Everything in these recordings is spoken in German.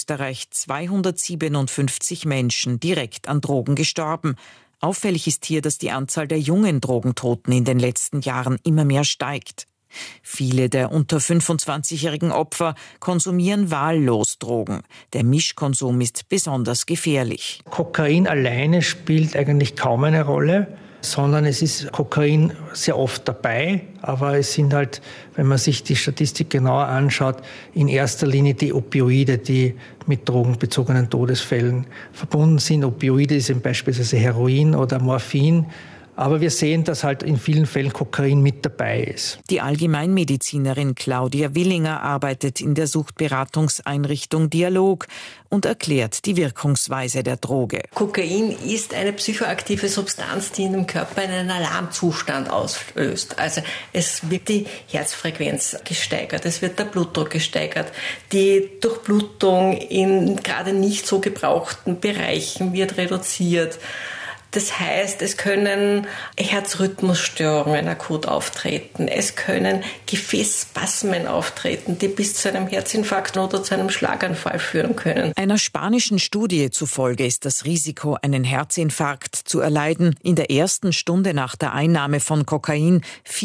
Österreich 257 Menschen direkt an Drogen gestorben. Auffällig ist hier, dass die Anzahl der jungen Drogentoten in den letzten Jahren immer mehr steigt. Viele der unter 25-jährigen Opfer konsumieren wahllos Drogen. Der Mischkonsum ist besonders gefährlich. Kokain alleine spielt eigentlich kaum eine Rolle, sondern es ist Kokain sehr oft dabei. Aber es sind halt, wenn man sich die Statistik genauer anschaut, in erster Linie die Opioide, die mit drogenbezogenen Todesfällen verbunden sind. Opioide sind beispielsweise Heroin oder Morphin. Aber wir sehen, dass halt in vielen Fällen Kokain mit dabei ist. Die Allgemeinmedizinerin Claudia Willinger arbeitet in der Suchtberatungseinrichtung Dialog und erklärt die Wirkungsweise der Droge. Kokain ist eine psychoaktive Substanz, die in dem Körper einen Alarmzustand auslöst. Also es wird die Herzfrequenz gesteigert, es wird der Blutdruck gesteigert, die Durchblutung in gerade nicht so gebrauchten Bereichen wird reduziert. Das heißt, es können Herzrhythmusstörungen akut auftreten. Es können Gefäßspasmen auftreten, die bis zu einem Herzinfarkt oder zu einem Schlaganfall führen können. Einer spanischen Studie zufolge ist das Risiko, einen Herzinfarkt zu erleiden, in der ersten Stunde nach der Einnahme von Kokain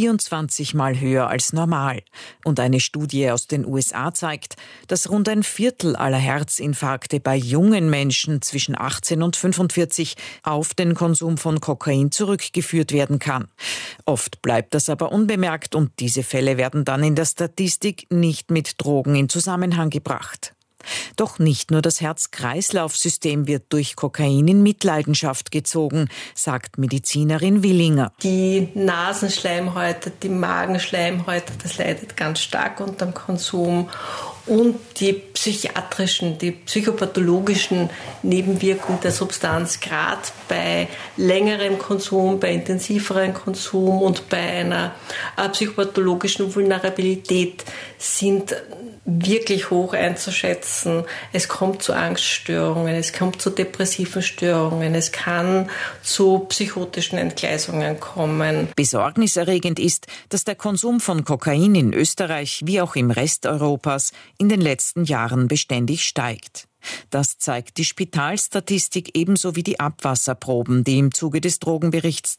24 Mal höher als normal. Und eine Studie aus den USA zeigt, dass rund ein Viertel aller Herzinfarkte bei jungen Menschen zwischen 18 und 45 auf den Konsum von Kokain zurückgeführt werden kann. Oft bleibt das aber unbemerkt und diese Fälle werden dann in der Statistik nicht mit Drogen in Zusammenhang gebracht. Doch nicht nur das Herz-Kreislauf-System wird durch Kokain in Mitleidenschaft gezogen, sagt Medizinerin Willinger. Die Nasenschleimhäute, die Magenschleimhäute, das leidet ganz stark unter dem Konsum. Und die psychiatrischen, die psychopathologischen Nebenwirkungen der Substanz, gerade bei längerem Konsum, bei intensiverem Konsum und bei einer psychopathologischen Vulnerabilität sind wirklich hoch einzuschätzen. Es kommt zu Angststörungen, es kommt zu depressiven Störungen, es kann zu psychotischen Entgleisungen kommen. Besorgniserregend ist, dass der Konsum von Kokain in Österreich wie auch im Rest Europas in den letzten Jahren beständig steigt. Das zeigt die Spitalstatistik ebenso wie die Abwasserproben, die im Zuge des Drogenberichts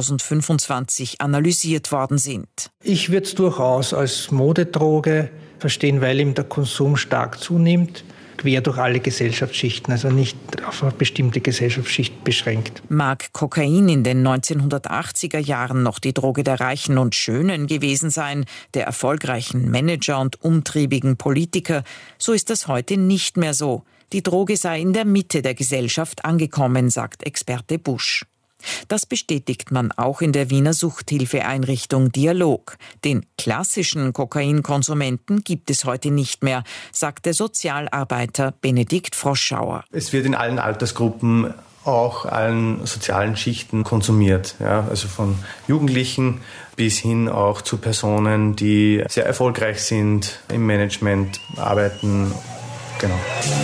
2025 analysiert worden sind. Ich würde es durchaus als Modedroge verstehen, weil ihm der Konsum stark zunimmt, quer durch alle Gesellschaftsschichten, also nicht auf eine bestimmte Gesellschaftsschicht beschränkt. Mag Kokain in den 1980er Jahren noch die Droge der Reichen und Schönen gewesen sein, der erfolgreichen Manager und umtriebigen Politiker, so ist das heute nicht mehr so. Die Droge sei in der Mitte der Gesellschaft angekommen, sagt Experte Busch. Das bestätigt man auch in der Wiener Suchthilfeeinrichtung Dialog. Den klassischen Kokainkonsumenten gibt es heute nicht mehr, sagt der Sozialarbeiter Benedikt Froschauer. Es wird in allen Altersgruppen, auch allen sozialen Schichten konsumiert. Ja, also von Jugendlichen bis hin auch zu Personen, die sehr erfolgreich sind, im Management arbeiten. Genau.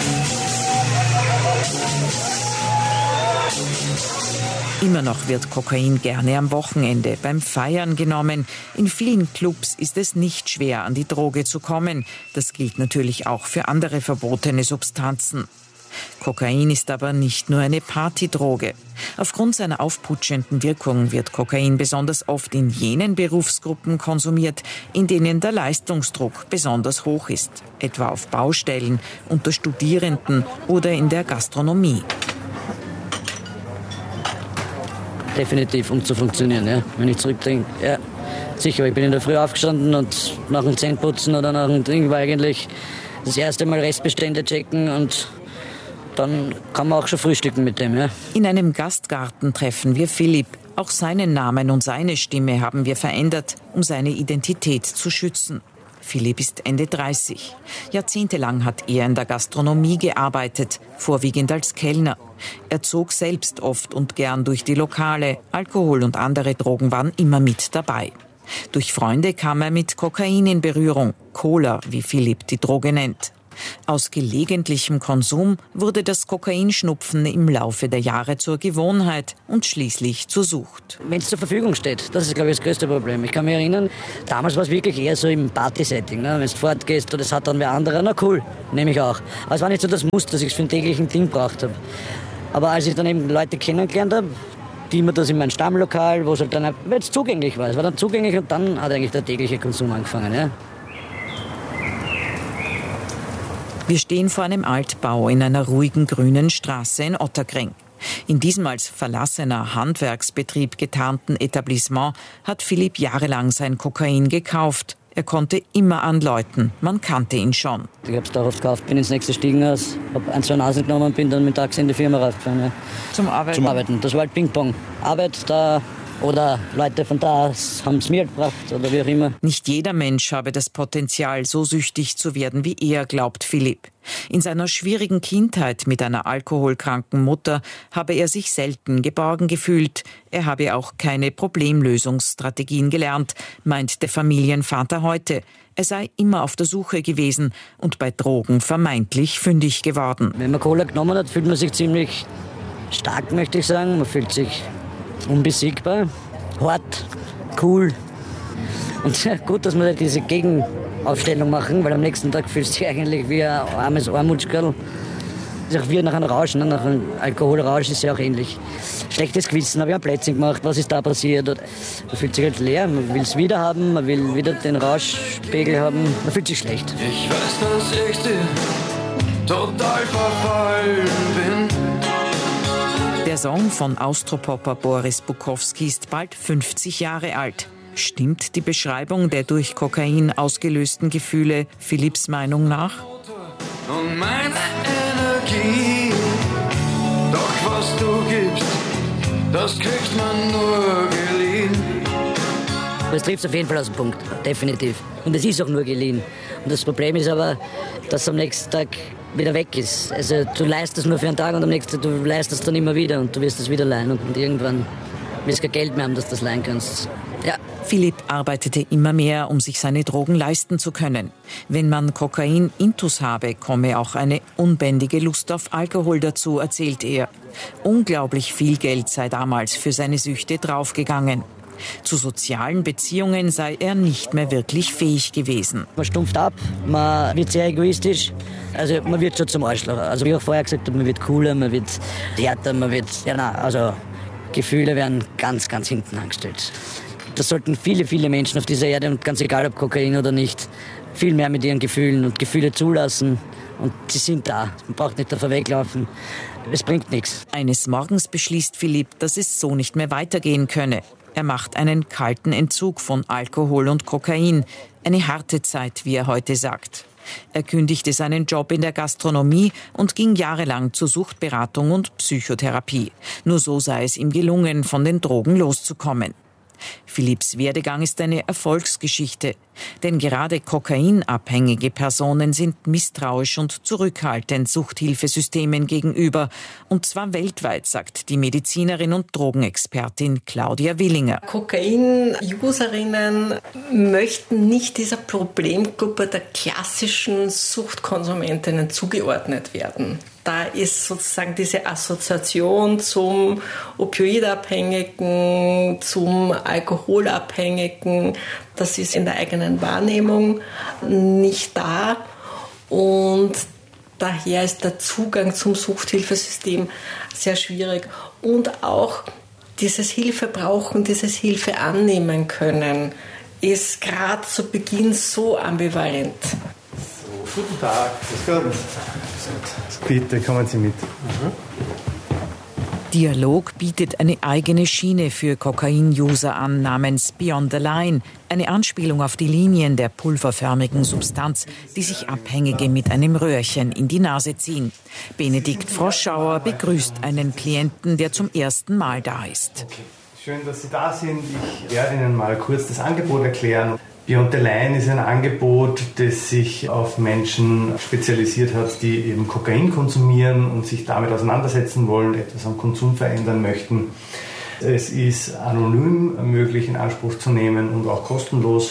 Immer noch wird Kokain gerne am Wochenende beim Feiern genommen. In vielen Clubs ist es nicht schwer, an die Droge zu kommen. Das gilt natürlich auch für andere verbotene Substanzen. Kokain ist aber nicht nur eine Partydroge. Aufgrund seiner aufputschenden Wirkung wird Kokain besonders oft in jenen Berufsgruppen konsumiert, in denen der Leistungsdruck besonders hoch ist, etwa auf Baustellen, unter Studierenden oder in der Gastronomie. Definitiv, um zu funktionieren, ja. Wenn ich zurückdenke, ja, sicher, ich bin in der Früh aufgestanden und nach dem Zähneputzen oder nach dem Ding war eigentlich das erste Mal Restbestände checken und dann kann man auch schon frühstücken mit dem, ja. In einem Gastgarten treffen wir Philipp. Auch seinen Namen und seine Stimme haben wir verändert, um seine Identität zu schützen. Philipp ist Ende 30. Jahrzehntelang hat er in der Gastronomie gearbeitet, vorwiegend als Kellner. Er zog selbst oft und gern durch die Lokale. Alkohol und andere Drogen waren immer mit dabei. Durch Freunde kam er mit Kokain in Berührung, Cola, wie Philipp die Droge nennt. Aus gelegentlichem Konsum wurde das Kokainschnupfen im Laufe der Jahre zur Gewohnheit und schließlich zur Sucht. Wenn es zur Verfügung steht, das ist, glaube ich, das größte Problem. Ich kann mich erinnern, damals war es wirklich eher so im Party-Setting. Ne? Wenn du fortgehst und es hat dann wer anderer, na cool, nehme ich auch. Aber es war nicht so das Muster, dass ich es für einen täglichen Ding braucht habe. Aber als ich dann eben Leute kennengelernt habe, die mir das in mein Stammlokal, wo es halt dann jetzt zugänglich war. Es war dann zugänglich und dann hat eigentlich der tägliche Konsum angefangen. Ja? Wir stehen vor einem Altbau in einer ruhigen grünen Straße in Otterkring. In diesem als verlassener Handwerksbetrieb getarnten Etablissement hat Philipp jahrelang sein Kokain gekauft. Er konnte immer anläuten, man kannte ihn schon. Ich habe es da oft gekauft, bin ins nächste Stiegenhaus, habe 1, 2 Nasen genommen und bin dann mit Taxi in die Firma raufgefahren. Ja. Zum Arbeiten? Das war halt Ping-Pong. Arbeit da oder Leute von da haben es mir gebracht oder wie auch immer. Nicht jeder Mensch habe das Potenzial, so süchtig zu werden wie er, glaubt Philipp. In seiner schwierigen Kindheit mit einer alkoholkranken Mutter habe er sich selten geborgen gefühlt. Er habe auch keine Problemlösungsstrategien gelernt, meint der Familienvater heute. Er sei immer auf der Suche gewesen und bei Drogen vermeintlich fündig geworden. Wenn man Cola genommen hat, fühlt man sich ziemlich stark, möchte ich sagen. Man fühlt sich unbesiegbar, hart, cool. Und gut, dass wir diese Gegenaufstellung machen, weil am nächsten Tag fühlst du dich eigentlich wie ein armes Armutskerl. Das ist auch wie nach einem Rausch, ne? Nach einem Alkoholrausch ist ja auch ähnlich. Schlechtes Gewissen, habe ich ein Plätzchen gemacht, was ist da passiert? Und man fühlt sich halt leer, man will es wieder haben, man will wieder den Rauschpegel haben, man fühlt sich schlecht. Ich weiß, dass ich dir total verfallen bin. Der Song von Austropopper Boris Bukowski ist bald 50 Jahre alt. Stimmt die Beschreibung der durch Kokain ausgelösten Gefühle Philipps Meinung nach? Und meine Energie, doch was du gibst, das kriegt man nur geliehen. Es trifft auf jeden Fall aus dem Punkt, definitiv. Und es ist auch nur geliehen. Und das Problem ist aber, dass es am nächsten Tag wieder weg ist. Also du leihst es nur für einen Tag und am nächsten Tag du leihst es dann immer wieder und du wirst es wieder leihen und irgendwann wirst du kein Geld mehr haben, dass du das leihen kannst. Ja. Philipp arbeitete immer mehr, um sich seine Drogen leisten zu können. Wenn man Kokain-Intus habe, komme auch eine unbändige Lust auf Alkohol dazu, erzählt er. Unglaublich viel Geld sei damals für seine Süchte draufgegangen. Zu sozialen Beziehungen sei er nicht mehr wirklich fähig gewesen. Man stumpft ab, man wird sehr egoistisch, also man wird schon zum Arschloch. Also wie ich auch vorher gesagt habe, man wird cooler, man wird härter, also Gefühle werden ganz, ganz hinten angestellt. Das sollten viele, viele Menschen auf dieser Erde, und ganz egal ob Kokain oder nicht, viel mehr mit ihren Gefühlen und Gefühle zulassen. Und sie sind da, man braucht nicht davor weglaufen. Es bringt nichts. Eines Morgens beschließt Philipp, dass es so nicht mehr weitergehen könne. Er macht einen kalten Entzug von Alkohol und Kokain. Eine harte Zeit, wie er heute sagt. Er kündigte seinen Job in der Gastronomie und ging jahrelang zur Suchtberatung und Psychotherapie. Nur so sei es ihm gelungen, von den Drogen loszukommen. Philipps Werdegang ist eine Erfolgsgeschichte. Denn gerade kokainabhängige Personen sind misstrauisch und zurückhaltend Suchthilfesystemen gegenüber. Und zwar weltweit, sagt die Medizinerin und Drogenexpertin Claudia Willinger. Kokain-Userinnen möchten nicht dieser Problemgruppe der klassischen Suchtkonsumentinnen zugeordnet werden. Da ist sozusagen diese Assoziation zum Opioidabhängigen, zum Alkoholabhängigen, das ist in der eigenen Wahrnehmung nicht da. Und daher ist der Zugang zum Suchthilfesystem sehr schwierig. Und auch dieses Hilfe brauchen, dieses Hilfe annehmen können, ist gerade zu Beginn so ambivalent. Guten Tag, grüß Gott. Bitte, kommen Sie mit. Dialog bietet eine eigene Schiene für Kokain-User an, namens Beyond the Line. Eine Anspielung auf die Linien der pulverförmigen Substanz, die sich Abhängige mit einem Röhrchen in die Nase ziehen. Benedikt Froschauer begrüßt einen Klienten, der zum ersten Mal da ist. Okay. Schön, dass Sie da sind. Ich werde Ihnen mal kurz das Angebot erklären. Beyond the Line ist ein Angebot, das sich auf Menschen spezialisiert hat, die eben Kokain konsumieren und sich damit auseinandersetzen wollen, etwas am Konsum verändern möchten. Es ist anonym möglich in Anspruch zu nehmen und auch kostenlos.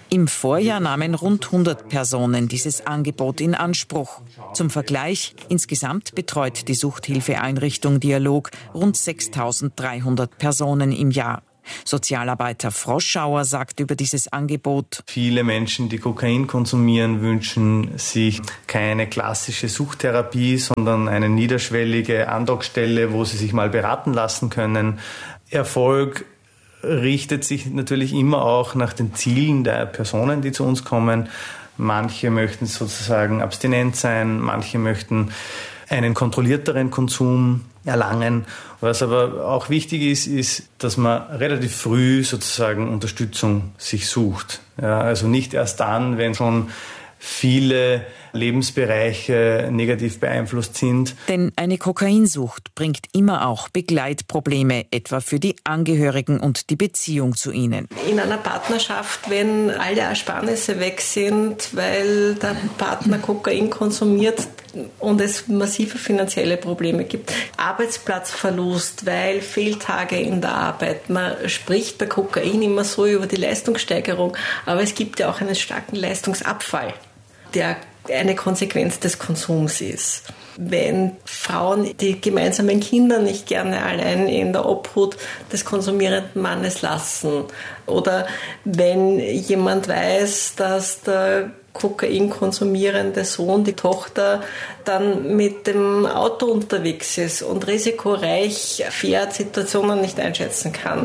Im Vorjahr nahmen rund 100 Personen dieses Angebot in Anspruch. Zum Vergleich, insgesamt betreut die Suchthilfeeinrichtung Dialog rund 6.300 Personen im Jahr. Sozialarbeiter Froschauer sagt über dieses Angebot: Viele Menschen, die Kokain konsumieren, wünschen sich keine klassische Suchttherapie, sondern eine niederschwellige Andockstelle, wo sie sich mal beraten lassen können. Erfolg richtet sich natürlich immer auch nach den Zielen der Personen, die zu uns kommen. Manche möchten sozusagen abstinent sein, manche möchten einen kontrollierteren Konsum erlangen. Was aber auch wichtig ist, dass man relativ früh sozusagen Unterstützung sich sucht. Ja, also nicht erst dann, wenn schon viele Lebensbereiche negativ beeinflusst sind. Denn eine Kokainsucht bringt immer auch Begleitprobleme, etwa für die Angehörigen und die Beziehung zu ihnen. In einer Partnerschaft, wenn alle Ersparnisse weg sind, weil der Partner Kokain konsumiert und es massive finanzielle Probleme gibt, Arbeitsplatzverlust, weil Fehltage in der Arbeit, man spricht bei Kokain immer so über die Leistungssteigerung, aber es gibt ja auch einen starken Leistungsabfall, der eine Konsequenz des Konsums ist. Wenn Frauen die gemeinsamen Kinder nicht gerne allein in der Obhut des konsumierenden Mannes lassen oder wenn jemand weiß, dass der Kokain konsumierende Sohn, die Tochter, dann mit dem Auto unterwegs ist und risikoreich fährt, Situationen nicht einschätzen kann.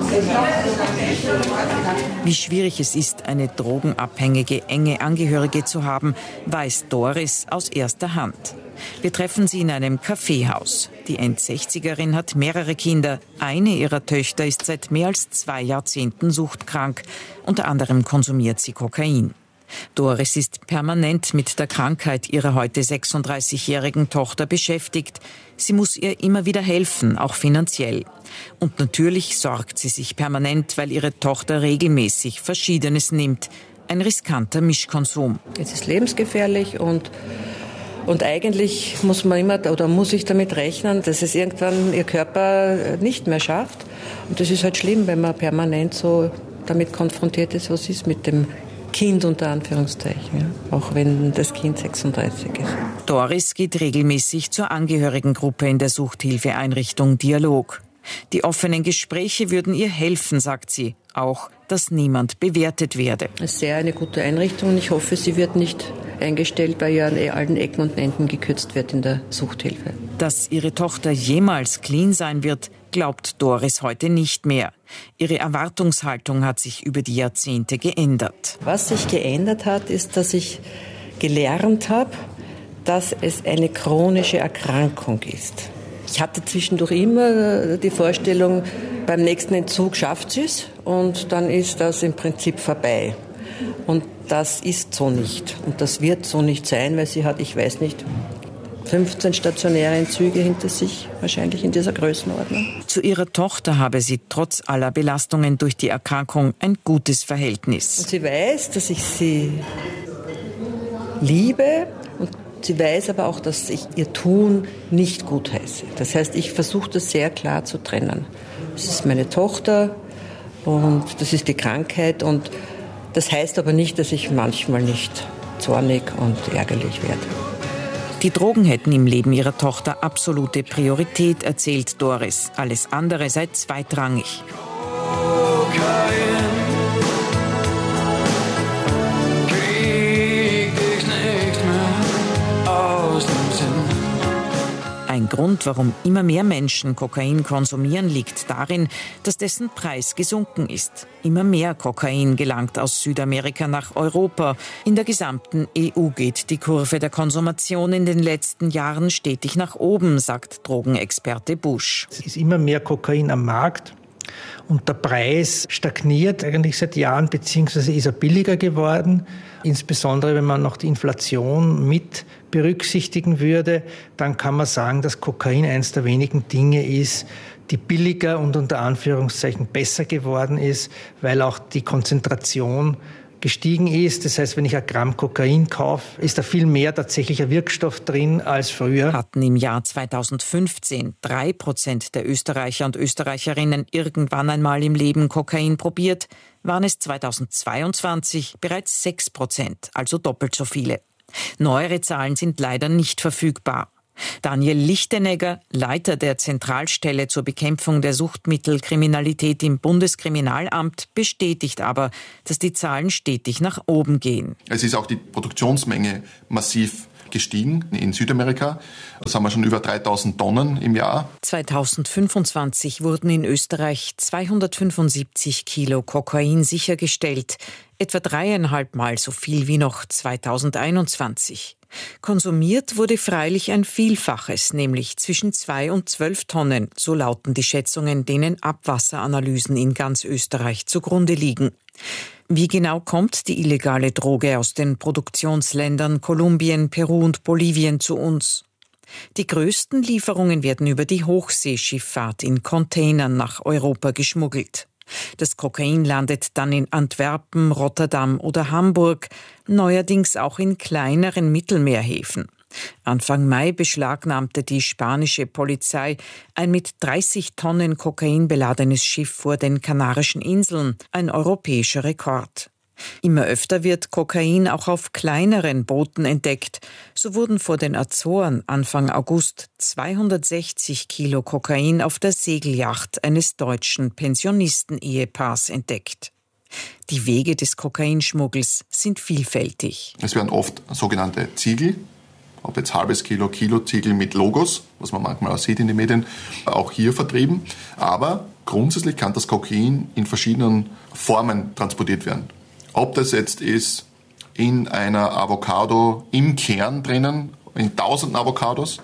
Wie schwierig es ist, eine drogenabhängige, enge Angehörige zu haben, weiß Doris aus erster Hand. Wir treffen sie in einem Kaffeehaus. Die End-60erin hat mehrere Kinder. Eine ihrer Töchter ist seit mehr als 2 Jahrzehnten suchtkrank. Unter anderem konsumiert sie Kokain. Doris ist permanent mit der Krankheit ihrer heute 36-jährigen Tochter beschäftigt. Sie muss ihr immer wieder helfen, auch finanziell. Und natürlich sorgt sie sich permanent, weil ihre Tochter regelmäßig Verschiedenes nimmt. Ein riskanter Mischkonsum. Es ist lebensgefährlich und eigentlich muss ich damit rechnen, dass es irgendwann ihr Körper nicht mehr schafft. Und das ist halt schlimm, wenn man permanent so damit konfrontiert ist, was ist mit dem Kind unter Anführungszeichen, ja, auch wenn das Kind 36 ist. Doris geht regelmäßig zur Angehörigengruppe in der Suchthilfeeinrichtung Dialog. Die offenen Gespräche würden ihr helfen, sagt sie, auch, dass niemand bewertet werde. Es ist eine gute Einrichtung und ich hoffe, sie wird nicht eingestellt, weil ja an allen Ecken und Enden gekürzt wird in der Suchthilfe. Dass ihre Tochter jemals clean sein wird, glaubt Doris heute nicht mehr. Ihre Erwartungshaltung hat sich über die Jahrzehnte geändert. Was sich geändert hat, ist, dass ich gelernt habe, dass es eine chronische Erkrankung ist. Ich hatte zwischendurch immer die Vorstellung, beim nächsten Entzug schafft sie es und dann ist das im Prinzip vorbei. Und das ist so nicht. Und das wird so nicht sein, weil sie hat, 15 stationäre Entzüge hinter sich, wahrscheinlich in dieser Größenordnung. Zu ihrer Tochter habe sie trotz aller Belastungen durch die Erkrankung ein gutes Verhältnis. Und sie weiß, dass ich sie liebe und sie weiß aber auch, dass ich ihr Tun nicht gutheiße. Das heißt, ich versuche das sehr klar zu trennen. Das ist meine Tochter und das ist die Krankheit und das heißt aber nicht, dass ich manchmal nicht zornig und ärgerlich werde. Die Drogen hätten im Leben ihrer Tochter absolute Priorität, erzählt Doris. Alles andere sei zweitrangig. Ein Grund, warum immer mehr Menschen Kokain konsumieren, liegt darin, dass dessen Preis gesunken ist. Immer mehr Kokain gelangt aus Südamerika nach Europa. In der gesamten EU geht die Kurve der Konsumation in den letzten Jahren stetig nach oben, sagt Drogenexperte Busch. Es ist immer mehr Kokain am Markt. Und der Preis stagniert eigentlich seit Jahren, beziehungsweise ist er billiger geworden. Insbesondere, wenn man noch die Inflation mit berücksichtigen würde, dann kann man sagen, dass Kokain eines der wenigen Dinge ist, die billiger und unter Anführungszeichen besser geworden ist, weil auch die Konzentration gestiegen ist. Das heißt, wenn ich ein Gramm Kokain kaufe, ist da viel mehr tatsächlicher Wirkstoff drin als früher. Hatten im Jahr 2015 3% der Österreicher und Österreicherinnen irgendwann einmal im Leben Kokain probiert, waren es 2022 bereits 6%, also doppelt so viele. Neuere Zahlen sind leider nicht verfügbar. Daniel Lichtenegger, Leiter der Zentralstelle zur Bekämpfung der Suchtmittelkriminalität im Bundeskriminalamt, bestätigt aber, dass die Zahlen stetig nach oben gehen. Es ist auch die Produktionsmenge massiv gestiegen in Südamerika. Das haben wir schon über 3000 Tonnen im Jahr. 2025 wurden in Österreich 275 Kilo Kokain sichergestellt, etwa 3,5 Mal so viel wie noch 2021. Konsumiert wurde freilich ein Vielfaches, nämlich zwischen 2 und 12 Tonnen, so lauten die Schätzungen, denen Abwasseranalysen in ganz Österreich zugrunde liegen. Wie genau kommt die illegale Droge aus den Produktionsländern Kolumbien, Peru und Bolivien zu uns? Die größten Lieferungen werden über die Hochseeschifffahrt in Containern nach Europa geschmuggelt. Das Kokain landet dann in Antwerpen, Rotterdam oder Hamburg, neuerdings auch in kleineren Mittelmeerhäfen. Anfang Mai beschlagnahmte die spanische Polizei ein mit 30 Tonnen Kokain beladenes Schiff vor den Kanarischen Inseln, ein europäischer Rekord. Immer öfter wird Kokain auch auf kleineren Booten entdeckt. So wurden vor den Azoren Anfang August 260 Kilo Kokain auf der Segelyacht eines deutschen Pensionisten-Ehepaars entdeckt. Die Wege des Kokainschmuggels sind vielfältig. Es werden oft sogenannte Ziegel, ob jetzt halbes Kilo, Kilo-Ziegel mit Logos, was man manchmal auch sieht in den Medien, auch hier vertrieben. Aber grundsätzlich kann das Kokain in verschiedenen Formen transportiert werden. Ob das jetzt ist in einer Avocado im Kern drinnen, in tausenden Avocados,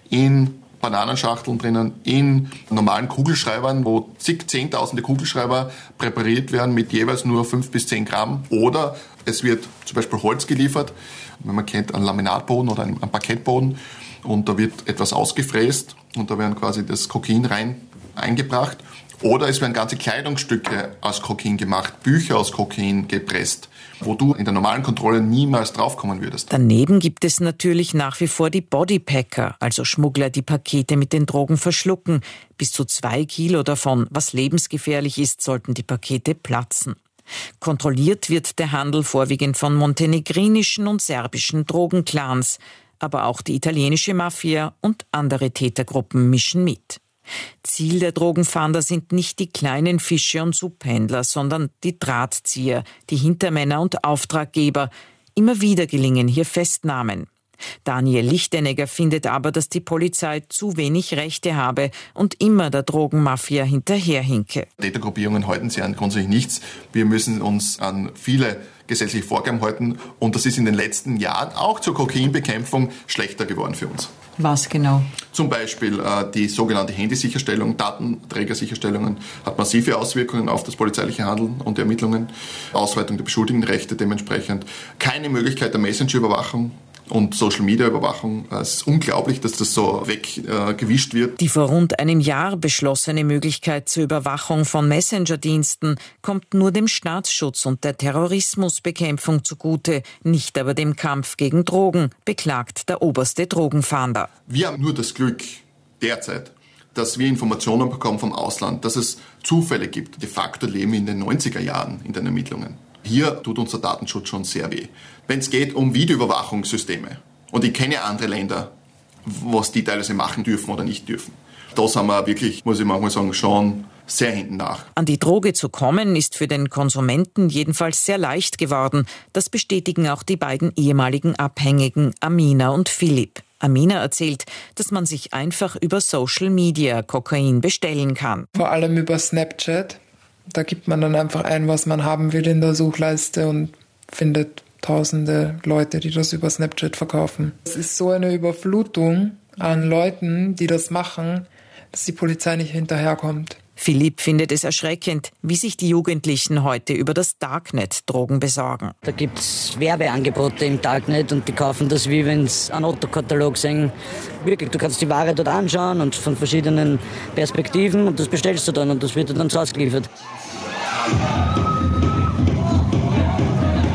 in Bananenschachteln drinnen, in normalen Kugelschreibern, wo zehntausende Kugelschreiber präpariert werden mit jeweils nur 5 bis 10 Gramm. Oder es wird zum Beispiel Holz geliefert, wenn man kennt, einen Laminatboden oder einen Parkettboden. Und da wird etwas ausgefräst und da werden quasi das Kokain rein eingebracht. Oder es werden ganze Kleidungsstücke aus Kokain gemacht, Bücher aus Kokain gepresst, wo du in der normalen Kontrolle niemals draufkommen würdest. Daneben gibt es natürlich nach wie vor die Bodypacker, also Schmuggler, die Pakete mit den Drogen verschlucken. Bis zu 2 Kilo davon, was lebensgefährlich ist, sollten die Pakete platzen. Kontrolliert wird der Handel vorwiegend von montenegrinischen und serbischen Drogenclans. Aber auch die italienische Mafia und andere Tätergruppen mischen mit. Ziel der Drogenfahnder sind nicht die kleinen Fische und Subhändler, sondern die Drahtzieher, die Hintermänner und Auftraggeber. Immer wieder gelingen hier Festnahmen. Daniel Lichtenegger findet aber, dass die Polizei zu wenig Rechte habe und immer der Drogenmafia hinterherhinke. Tätergruppierungen halten sich an grundsätzlich nichts. Wir müssen uns an viele gesetzliche Vorgaben halten und das ist in den letzten Jahren auch zur Kokainbekämpfung schlechter geworden für uns. Was genau? Zum Beispiel die sogenannte Handysicherstellung, Datenträgersicherstellungen hat massive Auswirkungen auf das polizeiliche Handeln und die Ermittlungen, Ausweitung der Beschuldigtenrechte dementsprechend, keine Möglichkeit der Messenger-Überwachung und Social-Media-Überwachung. Es ist unglaublich, dass das so weggewischt wird. Die vor rund einem Jahr beschlossene Möglichkeit zur Überwachung von Messenger-Diensten kommt nur dem Staatsschutz und der Terrorismusbekämpfung zugute, nicht aber dem Kampf gegen Drogen, beklagt der oberste Drogenfahnder. Wir haben nur das Glück derzeit, dass wir Informationen bekommen vom Ausland, dass es Zufälle gibt. De facto leben wir in den 90er Jahren in den Ermittlungen. Hier tut unser Datenschutz schon sehr weh. Wenn es geht um Videoüberwachungssysteme, und ich kenne andere Länder, was die teilweise machen dürfen oder nicht dürfen, da sind wir wirklich, muss ich manchmal sagen, schon sehr hinten nach. An die Droge zu kommen, ist für den Konsumenten jedenfalls sehr leicht geworden. Das bestätigen auch die beiden ehemaligen Abhängigen Amina und Philipp. Amina erzählt, dass man sich einfach über Social Media Kokain bestellen kann. Vor allem über Snapchat. Da gibt man dann einfach ein, was man haben will in der Suchleiste und findet tausende Leute, die das über Snapchat verkaufen. Es ist so eine Überflutung an Leuten, die das machen, dass die Polizei nicht hinterherkommt. Philipp findet es erschreckend, wie sich die Jugendlichen heute über das Darknet Drogen besorgen. Da gibt es Werbeangebote im Darknet und die kaufen das, wie wenn sie einen Otto-Katalog sehen. Wirklich, du kannst die Ware dort anschauen und von verschiedenen Perspektiven und das bestellst du dann und das wird dir dann zu Hause geliefert.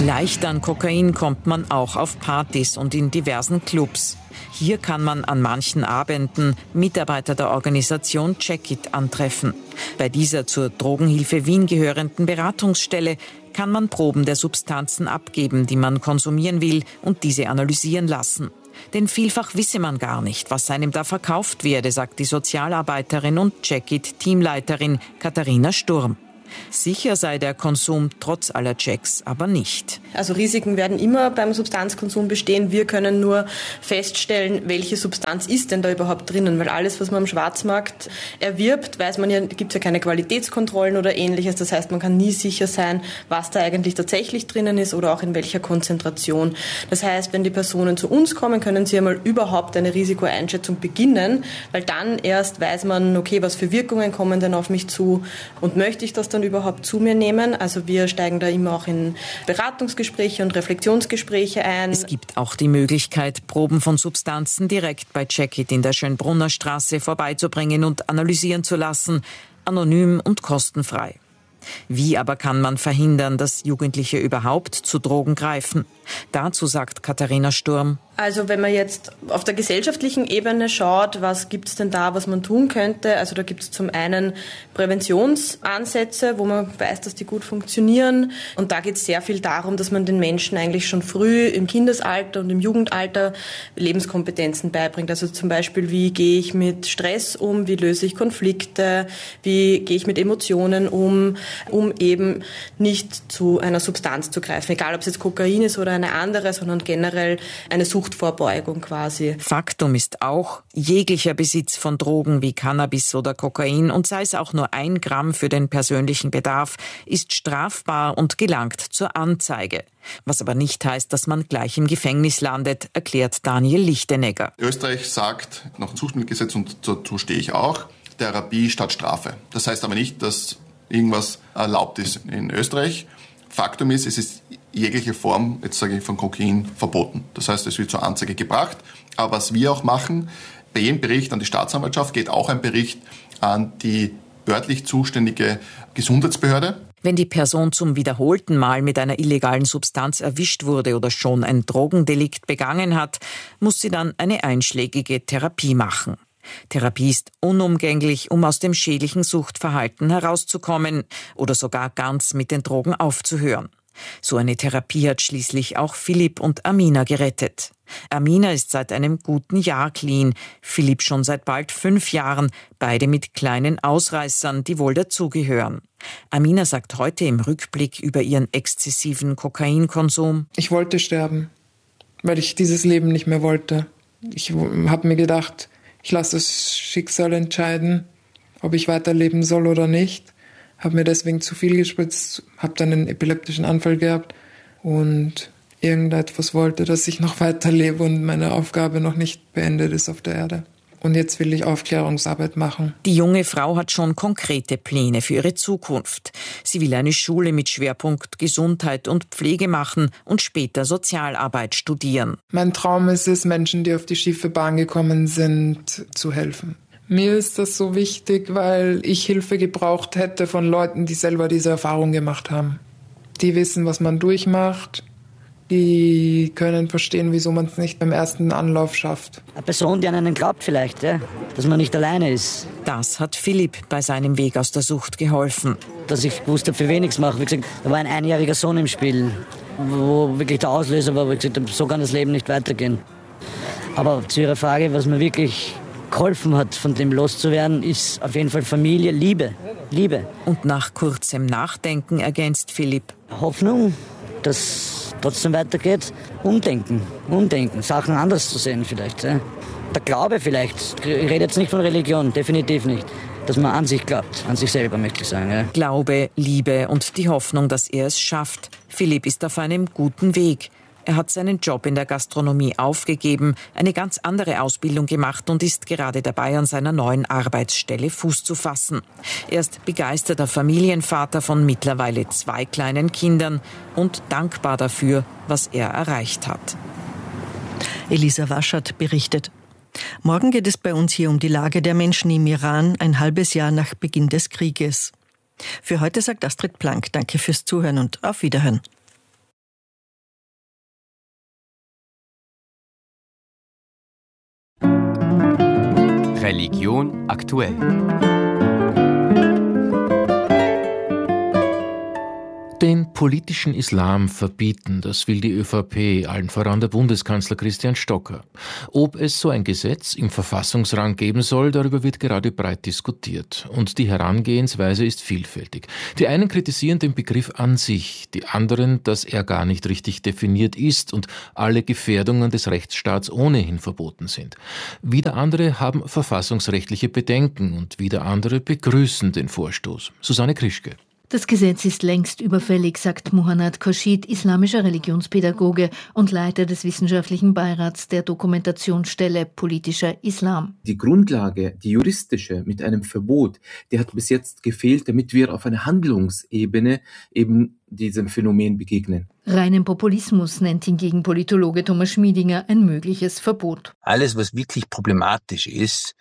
Leicht an Kokain kommt man auch auf Partys und in diversen Clubs. Hier kann man an manchen Abenden Mitarbeiter der Organisation Check It antreffen. Bei dieser zur Drogenhilfe Wien gehörenden Beratungsstelle kann man Proben der Substanzen abgeben, die man konsumieren will, und diese analysieren lassen. Denn vielfach wisse man gar nicht, was einem da verkauft werde, sagt die Sozialarbeiterin und Check It-Teamleiterin Katharina Sturm. Sicher sei der Konsum trotz aller Checks aber nicht. Also Risiken werden immer beim Substanzkonsum bestehen. Wir können nur feststellen, welche Substanz ist denn da überhaupt drinnen. Weil alles, was man am Schwarzmarkt erwirbt, weiß man ja, gibt es ja keine Qualitätskontrollen oder Ähnliches. Das heißt, man kann nie sicher sein, was da eigentlich tatsächlich drinnen ist oder auch in welcher Konzentration. Das heißt, wenn die Personen zu uns kommen, können sie einmal überhaupt eine Risikoeinschätzung beginnen, weil dann erst weiß man, okay, was für Wirkungen kommen denn auf mich zu und möchte ich das dann überhaupt zu mir nehmen. Also wir steigen da immer auch in Beratungsgespräche und Reflexionsgespräche ein. Es gibt auch die Möglichkeit, Proben von Substanzen direkt bei Check It in der Schönbrunner Straße vorbeizubringen und analysieren zu lassen, anonym und kostenfrei. Wie aber kann man verhindern, dass Jugendliche überhaupt zu Drogen greifen? Dazu sagt Katharina Sturm: Also wenn man jetzt auf der gesellschaftlichen Ebene schaut, was gibt es denn da, was man tun könnte? Also da gibt es zum einen Präventionsansätze, wo man weiß, dass die gut funktionieren. Und da geht es sehr viel darum, dass man den Menschen eigentlich schon früh im Kindesalter und im Jugendalter Lebenskompetenzen beibringt. Also zum Beispiel, wie gehe ich mit Stress um, wie löse ich Konflikte, wie gehe ich mit Emotionen um eben nicht zu einer Substanz zu greifen. Egal, ob es jetzt Kokain ist oder eine andere, sondern generell eine Suchtvorbeugung quasi. Faktum ist auch, jeglicher Besitz von Drogen wie Cannabis oder Kokain, und sei es auch nur 1 Gramm für den persönlichen Bedarf, ist strafbar und gelangt zur Anzeige. Was aber nicht heißt, dass man gleich im Gefängnis landet, erklärt Daniel Lichtenegger. Österreich sagt nach dem Suchtmittelgesetz, und dazu stehe ich auch, Therapie statt Strafe. Das heißt aber nicht, dass irgendwas erlaubt ist in Österreich. Faktum ist, es ist jegliche Form, jetzt sage ich, von Kokain verboten. Das heißt, es wird zur Anzeige gebracht. Aber was wir auch machen, bei jedem Bericht an die Staatsanwaltschaft geht auch ein Bericht an die örtlich zuständige Gesundheitsbehörde. Wenn die Person zum wiederholten Mal mit einer illegalen Substanz erwischt wurde oder schon ein Drogendelikt begangen hat, muss sie dann eine einschlägige Therapie machen. Therapie ist unumgänglich, um aus dem schädlichen Suchtverhalten herauszukommen oder sogar ganz mit den Drogen aufzuhören. So eine Therapie hat schließlich auch Philipp und Amina gerettet. Amina ist seit einem guten Jahr clean, Philipp schon seit bald 5 Jahren, beide mit kleinen Ausreißern, die wohl dazugehören. Amina sagt heute im Rückblick über ihren exzessiven Kokainkonsum: Ich wollte sterben, weil ich dieses Leben nicht mehr wollte. Ich habe mir gedacht, ich lasse das Schicksal entscheiden, ob ich weiterleben soll oder nicht. Habe mir deswegen zu viel gespritzt, habe dann einen epileptischen Anfall gehabt und irgendetwas wollte, dass ich noch weiterlebe und meine Aufgabe noch nicht beendet ist auf der Erde. Und jetzt will ich Aufklärungsarbeit machen. Die junge Frau hat schon konkrete Pläne für ihre Zukunft. Sie will eine Schule mit Schwerpunkt Gesundheit und Pflege machen und später Sozialarbeit studieren. Mein Traum ist es, Menschen, die auf die schiefe Bahn gekommen sind, zu helfen. Mir ist das so wichtig, weil ich Hilfe gebraucht hätte von Leuten, die selber diese Erfahrung gemacht haben. Die wissen, was man durchmacht. Die können verstehen, wieso man es nicht beim ersten Anlauf schafft. Eine Person, die an einen glaubt vielleicht, ja? Dass man nicht alleine ist. Das hat Philipp bei seinem Weg aus der Sucht geholfen. Dass ich gewusst habe, für wen ich es mache. Wie gesagt, da war ein 1-jähriger Sohn im Spiel, wo wirklich der Auslöser war, wo ich gesagt habe, so kann das Leben nicht weitergehen. Aber zu Ihrer Frage, was mir wirklich geholfen hat, von dem loszuwerden, ist auf jeden Fall Familie, Liebe. Liebe. Und nach kurzem Nachdenken ergänzt Philipp: Hoffnung, dass trotzdem weitergeht. Umdenken, Sachen anders zu sehen vielleicht. Ja. Der Glaube vielleicht, ich rede jetzt nicht von Religion, definitiv nicht. Dass man an sich glaubt, an sich selber, möchte ich sagen. Ja. Glaube, Liebe und die Hoffnung, dass er es schafft. Philipp ist auf einem guten Weg. Er hat seinen Job in der Gastronomie aufgegeben, eine ganz andere Ausbildung gemacht und ist gerade dabei, an seiner neuen Arbeitsstelle Fuß zu fassen. Er ist begeisterter Familienvater von mittlerweile 2 kleinen Kindern und dankbar dafür, was er erreicht hat. Elisa Waschert berichtet. Morgen geht es bei uns hier um die Lage der Menschen im Iran, ein halbes Jahr nach Beginn des Krieges. Für heute sagt Astrid Plank Danke fürs Zuhören und auf Wiederhören. Religion aktuell. Den politischen Islam verbieten, das will die ÖVP, allen voran der Bundeskanzler Christian Stocker. Ob es so ein Gesetz im Verfassungsrang geben soll, darüber wird gerade breit diskutiert. Und die Herangehensweise ist vielfältig. Die einen kritisieren den Begriff an sich, die anderen, dass er gar nicht richtig definiert ist und alle Gefährdungen des Rechtsstaats ohnehin verboten sind. Wieder andere haben verfassungsrechtliche Bedenken und wieder andere begrüßen den Vorstoß. Susanne Krischke. Das Gesetz ist längst überfällig, sagt Muhannad Khorshid, islamischer Religionspädagoge und Leiter des wissenschaftlichen Beirats der Dokumentationsstelle Politischer Islam. Die Grundlage, die juristische mit einem Verbot, die hat bis jetzt gefehlt, damit wir auf einer Handlungsebene eben diesem Phänomen begegnen. Reinen Populismus nennt hingegen Politologe Thomas Schmiedinger ein mögliches Verbot. Alles, was wirklich problematisch ist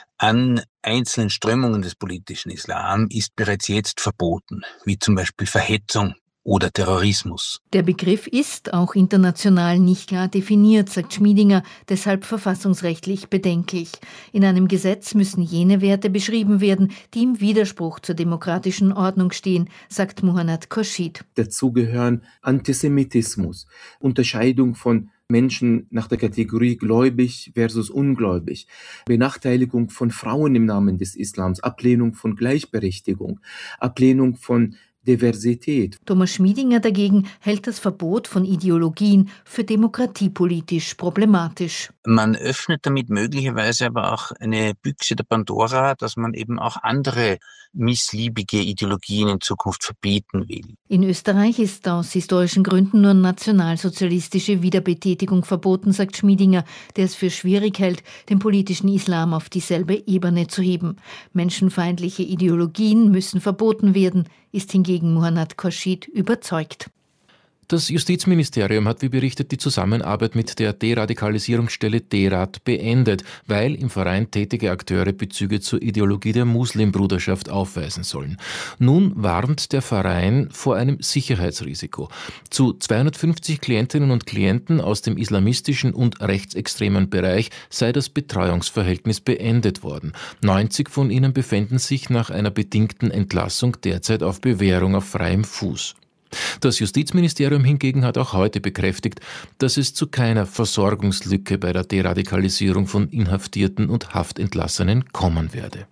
an einzelnen Strömungen des politischen Islam, ist bereits jetzt verboten, wie zum Beispiel Verhetzung oder Terrorismus. Der Begriff ist auch international nicht klar definiert, sagt Schmiedinger, deshalb verfassungsrechtlich bedenklich. In einem Gesetz müssen jene Werte beschrieben werden, die im Widerspruch zur demokratischen Ordnung stehen, sagt Muhannad Khorshid. Dazu gehören Antisemitismus, Unterscheidung von Menschen nach der Kategorie gläubig versus ungläubig, Benachteiligung von Frauen im Namen des Islams, Ablehnung von Gleichberechtigung, Ablehnung von Diversität. Thomas Schmiedinger dagegen hält das Verbot von Ideologien für demokratiepolitisch problematisch. Man öffnet damit möglicherweise aber auch eine Büchse der Pandora, dass man eben auch andere missliebige Ideologien in Zukunft verbieten will. In Österreich ist aus historischen Gründen nur nationalsozialistische Wiederbetätigung verboten, sagt Schmiedinger, der es für schwierig hält, den politischen Islam auf dieselbe Ebene zu heben. Menschenfeindliche Ideologien müssen verboten werden, ist hingegen Muhannad Khorshid überzeugt. Das Justizministerium hat, wie berichtet, die Zusammenarbeit mit der Deradikalisierungsstelle DERAD beendet, weil im Verein tätige Akteure Bezüge zur Ideologie der Muslimbruderschaft aufweisen sollen. Nun warnt der Verein vor einem Sicherheitsrisiko. Zu 250 Klientinnen und Klienten aus dem islamistischen und rechtsextremen Bereich sei das Betreuungsverhältnis beendet worden. 90 von ihnen befänden sich nach einer bedingten Entlassung derzeit auf Bewährung auf freiem Fuß. Das Justizministerium hingegen hat auch heute bekräftigt, dass es zu keiner Versorgungslücke bei der Deradikalisierung von Inhaftierten und Haftentlassenen kommen werde.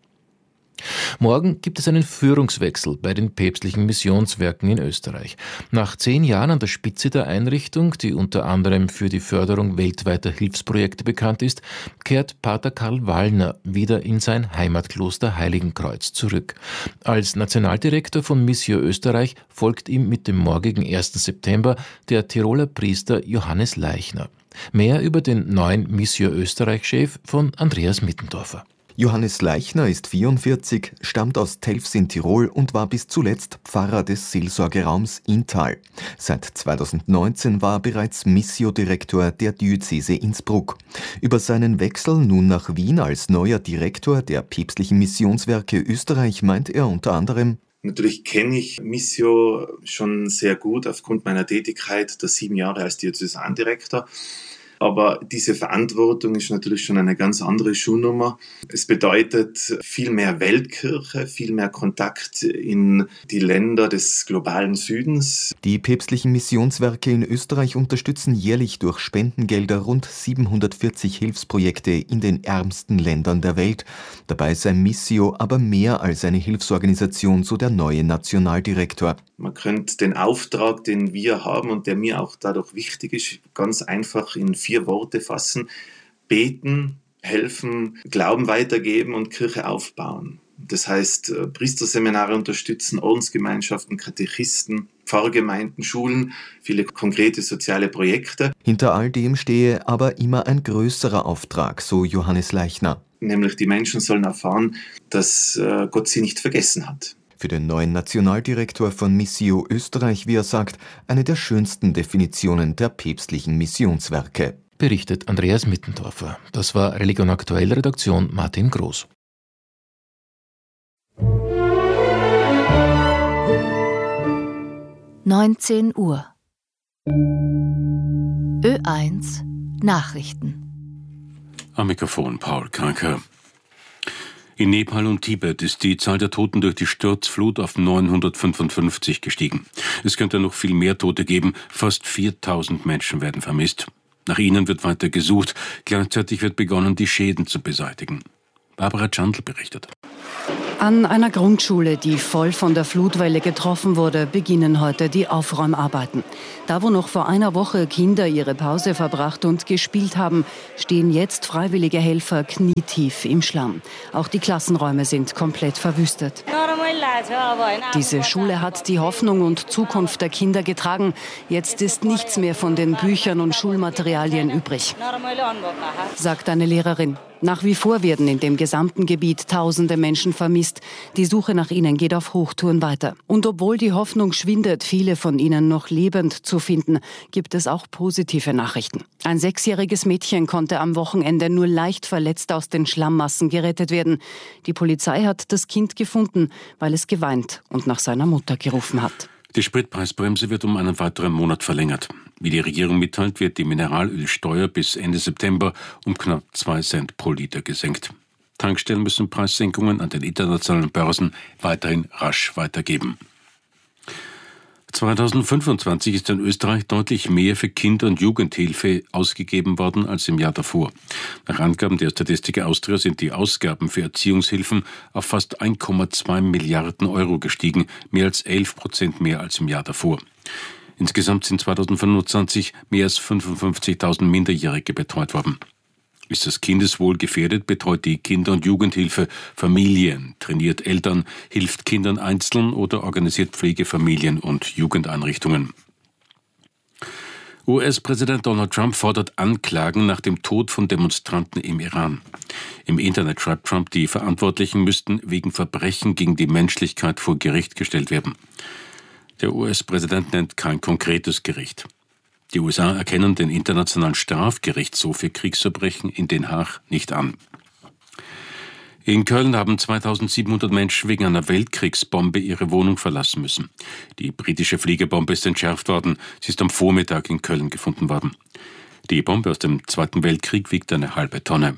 Morgen gibt es einen Führungswechsel bei den päpstlichen Missionswerken in Österreich. Nach 10 Jahren an der Spitze der Einrichtung, die unter anderem für die Förderung weltweiter Hilfsprojekte bekannt ist, kehrt Pater Karl Wallner wieder in sein Heimatkloster Heiligenkreuz zurück. Als Nationaldirektor von Missio Österreich folgt ihm mit dem morgigen 1. September der Tiroler Priester Johannes Leichner. Mehr über den neuen Missio Österreich-Chef von Andreas Mittendorfer. Johannes Leichner ist 44, stammt aus Telfs in Tirol und war bis zuletzt Pfarrer des Seelsorgeraums Inntal. Seit 2019 war er bereits Missio-Direktor der Diözese Innsbruck. Über seinen Wechsel nun nach Wien als neuer Direktor der päpstlichen Missionswerke Österreich meint er unter anderem: Natürlich kenne ich Missio schon sehr gut aufgrund meiner Tätigkeit der 7 Jahre als Diözesandirektor. Aber diese Verantwortung ist natürlich schon eine ganz andere Schuhnummer. Es bedeutet viel mehr Weltkirche, viel mehr Kontakt in die Länder des globalen Südens. Die päpstlichen Missionswerke in Österreich unterstützen jährlich durch Spendengelder rund 740 Hilfsprojekte in den ärmsten Ländern der Welt. Dabei sei Missio aber mehr als eine Hilfsorganisation, so der neue Nationaldirektor. Man könnte den Auftrag, den wir haben und der mir auch dadurch wichtig ist, ganz einfach in 4 Worte fassen: Beten, helfen, Glauben weitergeben und Kirche aufbauen. Das heißt, Priesterseminare unterstützen, Ordensgemeinschaften, Katechisten, Pfarrgemeinden, Schulen, viele konkrete soziale Projekte. Hinter all dem stehe aber immer ein größerer Auftrag, so Johannes Leichner. Nämlich die Menschen sollen erfahren, dass Gott sie nicht vergessen hat. Für den neuen Nationaldirektor von Missio Österreich, wie er sagt, eine der schönsten Definitionen der päpstlichen Missionswerke. Berichtet Andreas Mittendorfer. Das war Religion Aktuell, Redaktion Martin Groß. (19 Uhr) Ö1 Nachrichten. Am Mikrofon Paul Kranker. In Nepal und Tibet ist die Zahl der Toten durch die Sturzflut auf 955 gestiegen. Es könnte noch viel mehr Tote geben. Fast 4000 Menschen werden vermisst. Nach ihnen wird weiter gesucht. Gleichzeitig wird begonnen, die Schäden zu beseitigen. Barbara Chandl berichtet. An einer Grundschule, die voll von der Flutwelle getroffen wurde, beginnen heute die Aufräumarbeiten. Da, wo noch vor einer Woche Kinder ihre Pause verbracht und gespielt haben, stehen jetzt freiwillige Helfer knietief im Schlamm. Auch die Klassenräume sind komplett verwüstet. Diese Schule hat die Hoffnung und Zukunft der Kinder getragen. Jetzt ist nichts mehr von den Büchern und Schulmaterialien übrig, sagt eine Lehrerin. Nach wie vor werden in dem gesamten Gebiet tausende Menschen vermisst. Die Suche nach ihnen geht auf Hochtouren weiter. Und obwohl die Hoffnung schwindet, viele von ihnen noch lebend zu finden, gibt es auch positive Nachrichten. Ein 6-jähriges Mädchen konnte am Wochenende nur leicht verletzt aus den Schlammmassen gerettet werden. Die Polizei hat das Kind gefunden, weil es geweint und nach seiner Mutter gerufen hat. Die Spritpreisbremse wird um einen weiteren Monat verlängert. Wie die Regierung mitteilt, wird die Mineralölsteuer bis Ende September um knapp 2 Cent pro Liter gesenkt. Tankstellen müssen Preissenkungen an den internationalen Börsen weiterhin rasch weitergeben. 2025 ist in Österreich deutlich mehr für Kinder- und Jugendhilfe ausgegeben worden als im Jahr davor. Nach Angaben der Statistik Austria sind die Ausgaben für Erziehungshilfen auf fast 1,2 Milliarden Euro gestiegen, mehr als 11% mehr als im Jahr davor. Insgesamt sind 2025 mehr als 55.000 Minderjährige betreut worden. Ist das Kindeswohl gefährdet, betreut die Kinder- und Jugendhilfe Familien, trainiert Eltern, hilft Kindern einzeln oder organisiert Pflegefamilien und Jugendeinrichtungen. US-Präsident Donald Trump fordert Anklagen nach dem Tod von Demonstranten im Iran. Im Internet schreibt Trump, die Verantwortlichen müssten wegen Verbrechen gegen die Menschlichkeit vor Gericht gestellt werden. Der US-Präsident nennt kein konkretes Gericht. Die USA erkennen den Internationalen Strafgerichtshof für Kriegsverbrechen in Den Haag nicht an. In Köln haben 2700 Menschen wegen einer Weltkriegsbombe ihre Wohnung verlassen müssen. Die britische Fliegerbombe ist entschärft worden. Sie ist am Vormittag in Köln gefunden worden. Die Bombe aus dem Zweiten Weltkrieg wiegt eine halbe Tonne.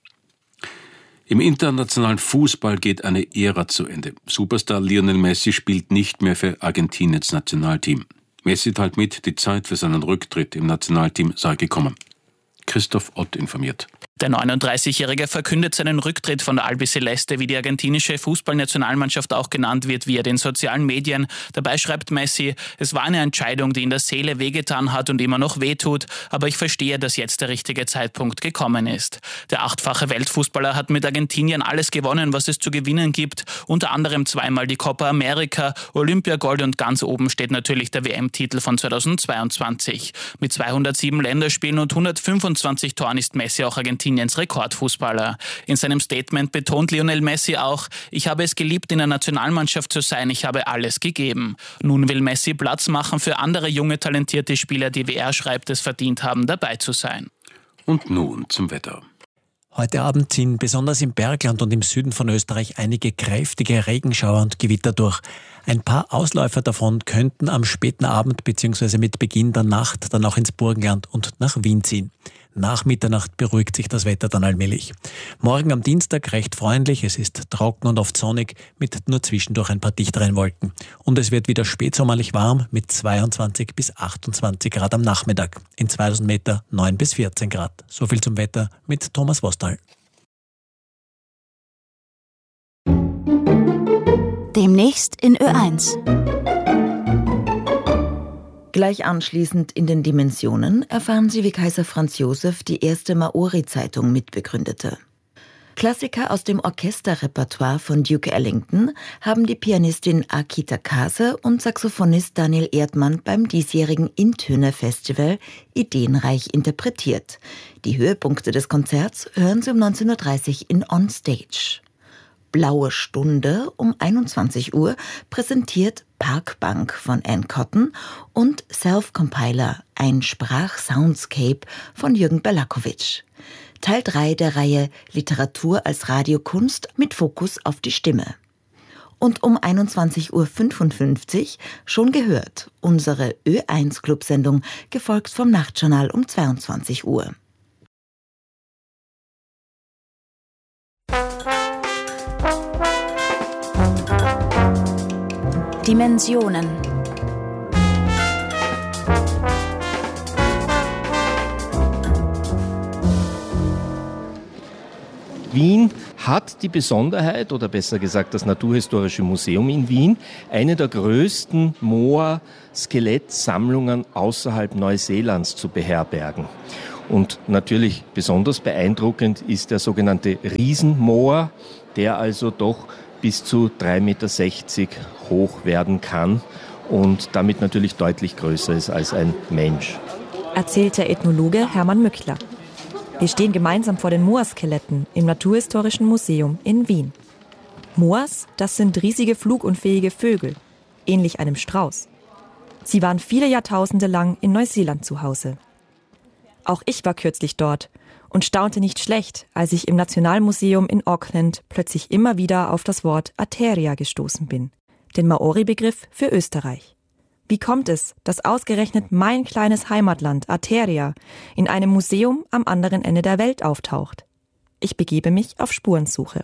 Im internationalen Fußball geht eine Ära zu Ende. Superstar Lionel Messi spielt nicht mehr für Argentiniens Nationalteam. Messi teilt mit, die Zeit für seinen Rücktritt im Nationalteam sei gekommen. Christoph Ott informiert. Der 39-Jährige verkündet seinen Rücktritt von der Albiceleste, wie die argentinische Fußballnationalmannschaft auch genannt wird, via den sozialen Medien. Dabei schreibt Messi, es war eine Entscheidung, die in der Seele wehgetan hat und immer noch wehtut, aber ich verstehe, dass jetzt der richtige Zeitpunkt gekommen ist. Der 8-fache Weltfußballer hat mit Argentinien alles gewonnen, was es zu gewinnen gibt, unter anderem 2-mal die Copa America, Olympiagold und ganz oben steht natürlich der WM-Titel von 2022. Mit 207 Länderspielen und 125 Toren ist Messi auch Argentiniens Rekordfußballer. In seinem Statement betont Lionel Messi auch, ich habe es geliebt, in der Nationalmannschaft zu sein, ich habe alles gegeben. Nun will Messi Platz machen für andere junge, talentierte Spieler, die, wie er schreibt, es verdient haben, dabei zu sein. Und nun zum Wetter. Heute Abend ziehen besonders im Bergland und im Süden von Österreich einige kräftige Regenschauer und Gewitter durch. Ein paar Ausläufer davon könnten am späten Abend bzw. mit Beginn der Nacht dann auch ins Burgenland und nach Wien ziehen. Nach Mitternacht beruhigt sich das Wetter dann allmählich. Morgen am Dienstag recht freundlich, es ist trocken und oft sonnig, mit nur zwischendurch ein paar dichteren Wolken. Und es wird wieder spätsommerlich warm mit 22 bis 28 Grad am Nachmittag. In 2000 Meter 9 bis 14 Grad. So viel zum Wetter mit Thomas Wostal. Demnächst in Ö1. Gleich anschließend in den Dimensionen erfahren Sie, wie Kaiser Franz Josef die erste Maori-Zeitung mitbegründete. Klassiker aus dem Orchesterrepertoire von Duke Ellington haben die Pianistin Akita Kase und Saxophonist Daniel Erdmann beim diesjährigen Intöne-Festival ideenreich interpretiert. Die Höhepunkte des Konzerts hören Sie um 19.30 Uhr in On Stage. Blaue Stunde um 21 Uhr präsentiert Parkbank von Ann Cotton und Self-Compiler, ein Sprach-Soundscape von Jürgen Balakovic. Teil 3 der Reihe Literatur als Radiokunst mit Fokus auf die Stimme. Und um 21.55 Uhr schon gehört, unsere Ö1-Club-Sendung, gefolgt vom Nachtjournal um 22 Uhr. Dimensionen. Wien hat die Besonderheit, oder besser gesagt das Naturhistorische Museum in Wien, eine der größten Moa-Skelettsammlungen außerhalb Neuseelands zu beherbergen. Und natürlich besonders beeindruckend ist der sogenannte Riesenmoa, der also doch bis zu 3,60 Meter hoch werden kann und damit natürlich deutlich größer ist als ein Mensch. Erzählt der Ethnologe Hermann Mückler. Wir stehen gemeinsam vor den Moa-Skeletten im Naturhistorischen Museum in Wien. Moas, das sind riesige flugunfähige Vögel, ähnlich einem Strauß. Sie waren viele Jahrtausende lang in Neuseeland zu Hause. Auch ich war kürzlich dort und staunte nicht schlecht, als ich im Nationalmuseum in Auckland plötzlich immer wieder auf das Wort Ateria gestoßen bin, den Maori-Begriff für Österreich. Wie kommt es, dass ausgerechnet mein kleines Heimatland Ateria in einem Museum am anderen Ende der Welt auftaucht? Ich begebe mich auf Spurensuche.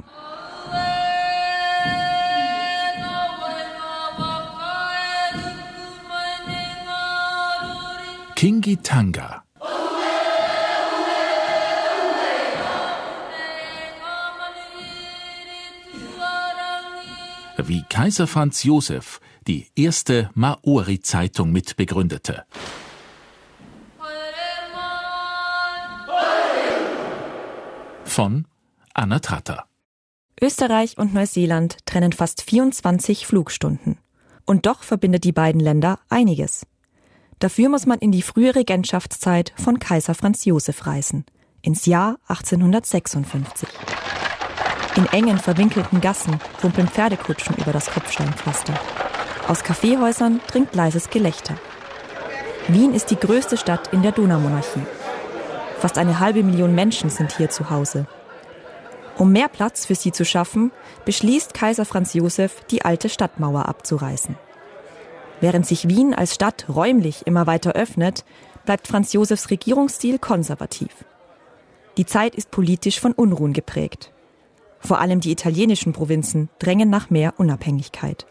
Kingitanga. Wie Kaiser Franz Josef die erste Maori-Zeitung mitbegründete. Von Anna Tratter. Österreich und Neuseeland trennen fast 24 Flugstunden. Und doch verbindet die beiden Länder einiges. Dafür muss man in die frühe Regentschaftszeit von Kaiser Franz Josef reisen, ins Jahr 1856. In engen, verwinkelten Gassen rumpeln Pferdekutschen über das Kopfsteinpflaster. Aus Kaffeehäusern dringt leises Gelächter. Wien ist die größte Stadt in der Donaumonarchie. Fast 500.000 Menschen sind hier zu Hause. Um mehr Platz für sie zu schaffen, beschließt Kaiser Franz Josef, die alte Stadtmauer abzureißen. Während sich Wien als Stadt räumlich immer weiter öffnet, bleibt Franz Josefs Regierungsstil konservativ. Die Zeit ist politisch von Unruhen geprägt. Vor allem die italienischen Provinzen drängen nach mehr Unabhängigkeit.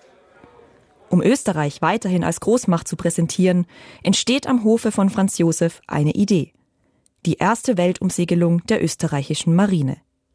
Um Österreich weiterhin als Großmacht zu präsentieren, entsteht am Hofe von Franz Josef eine Idee: die erste Weltumsegelung der österreichischen Marine.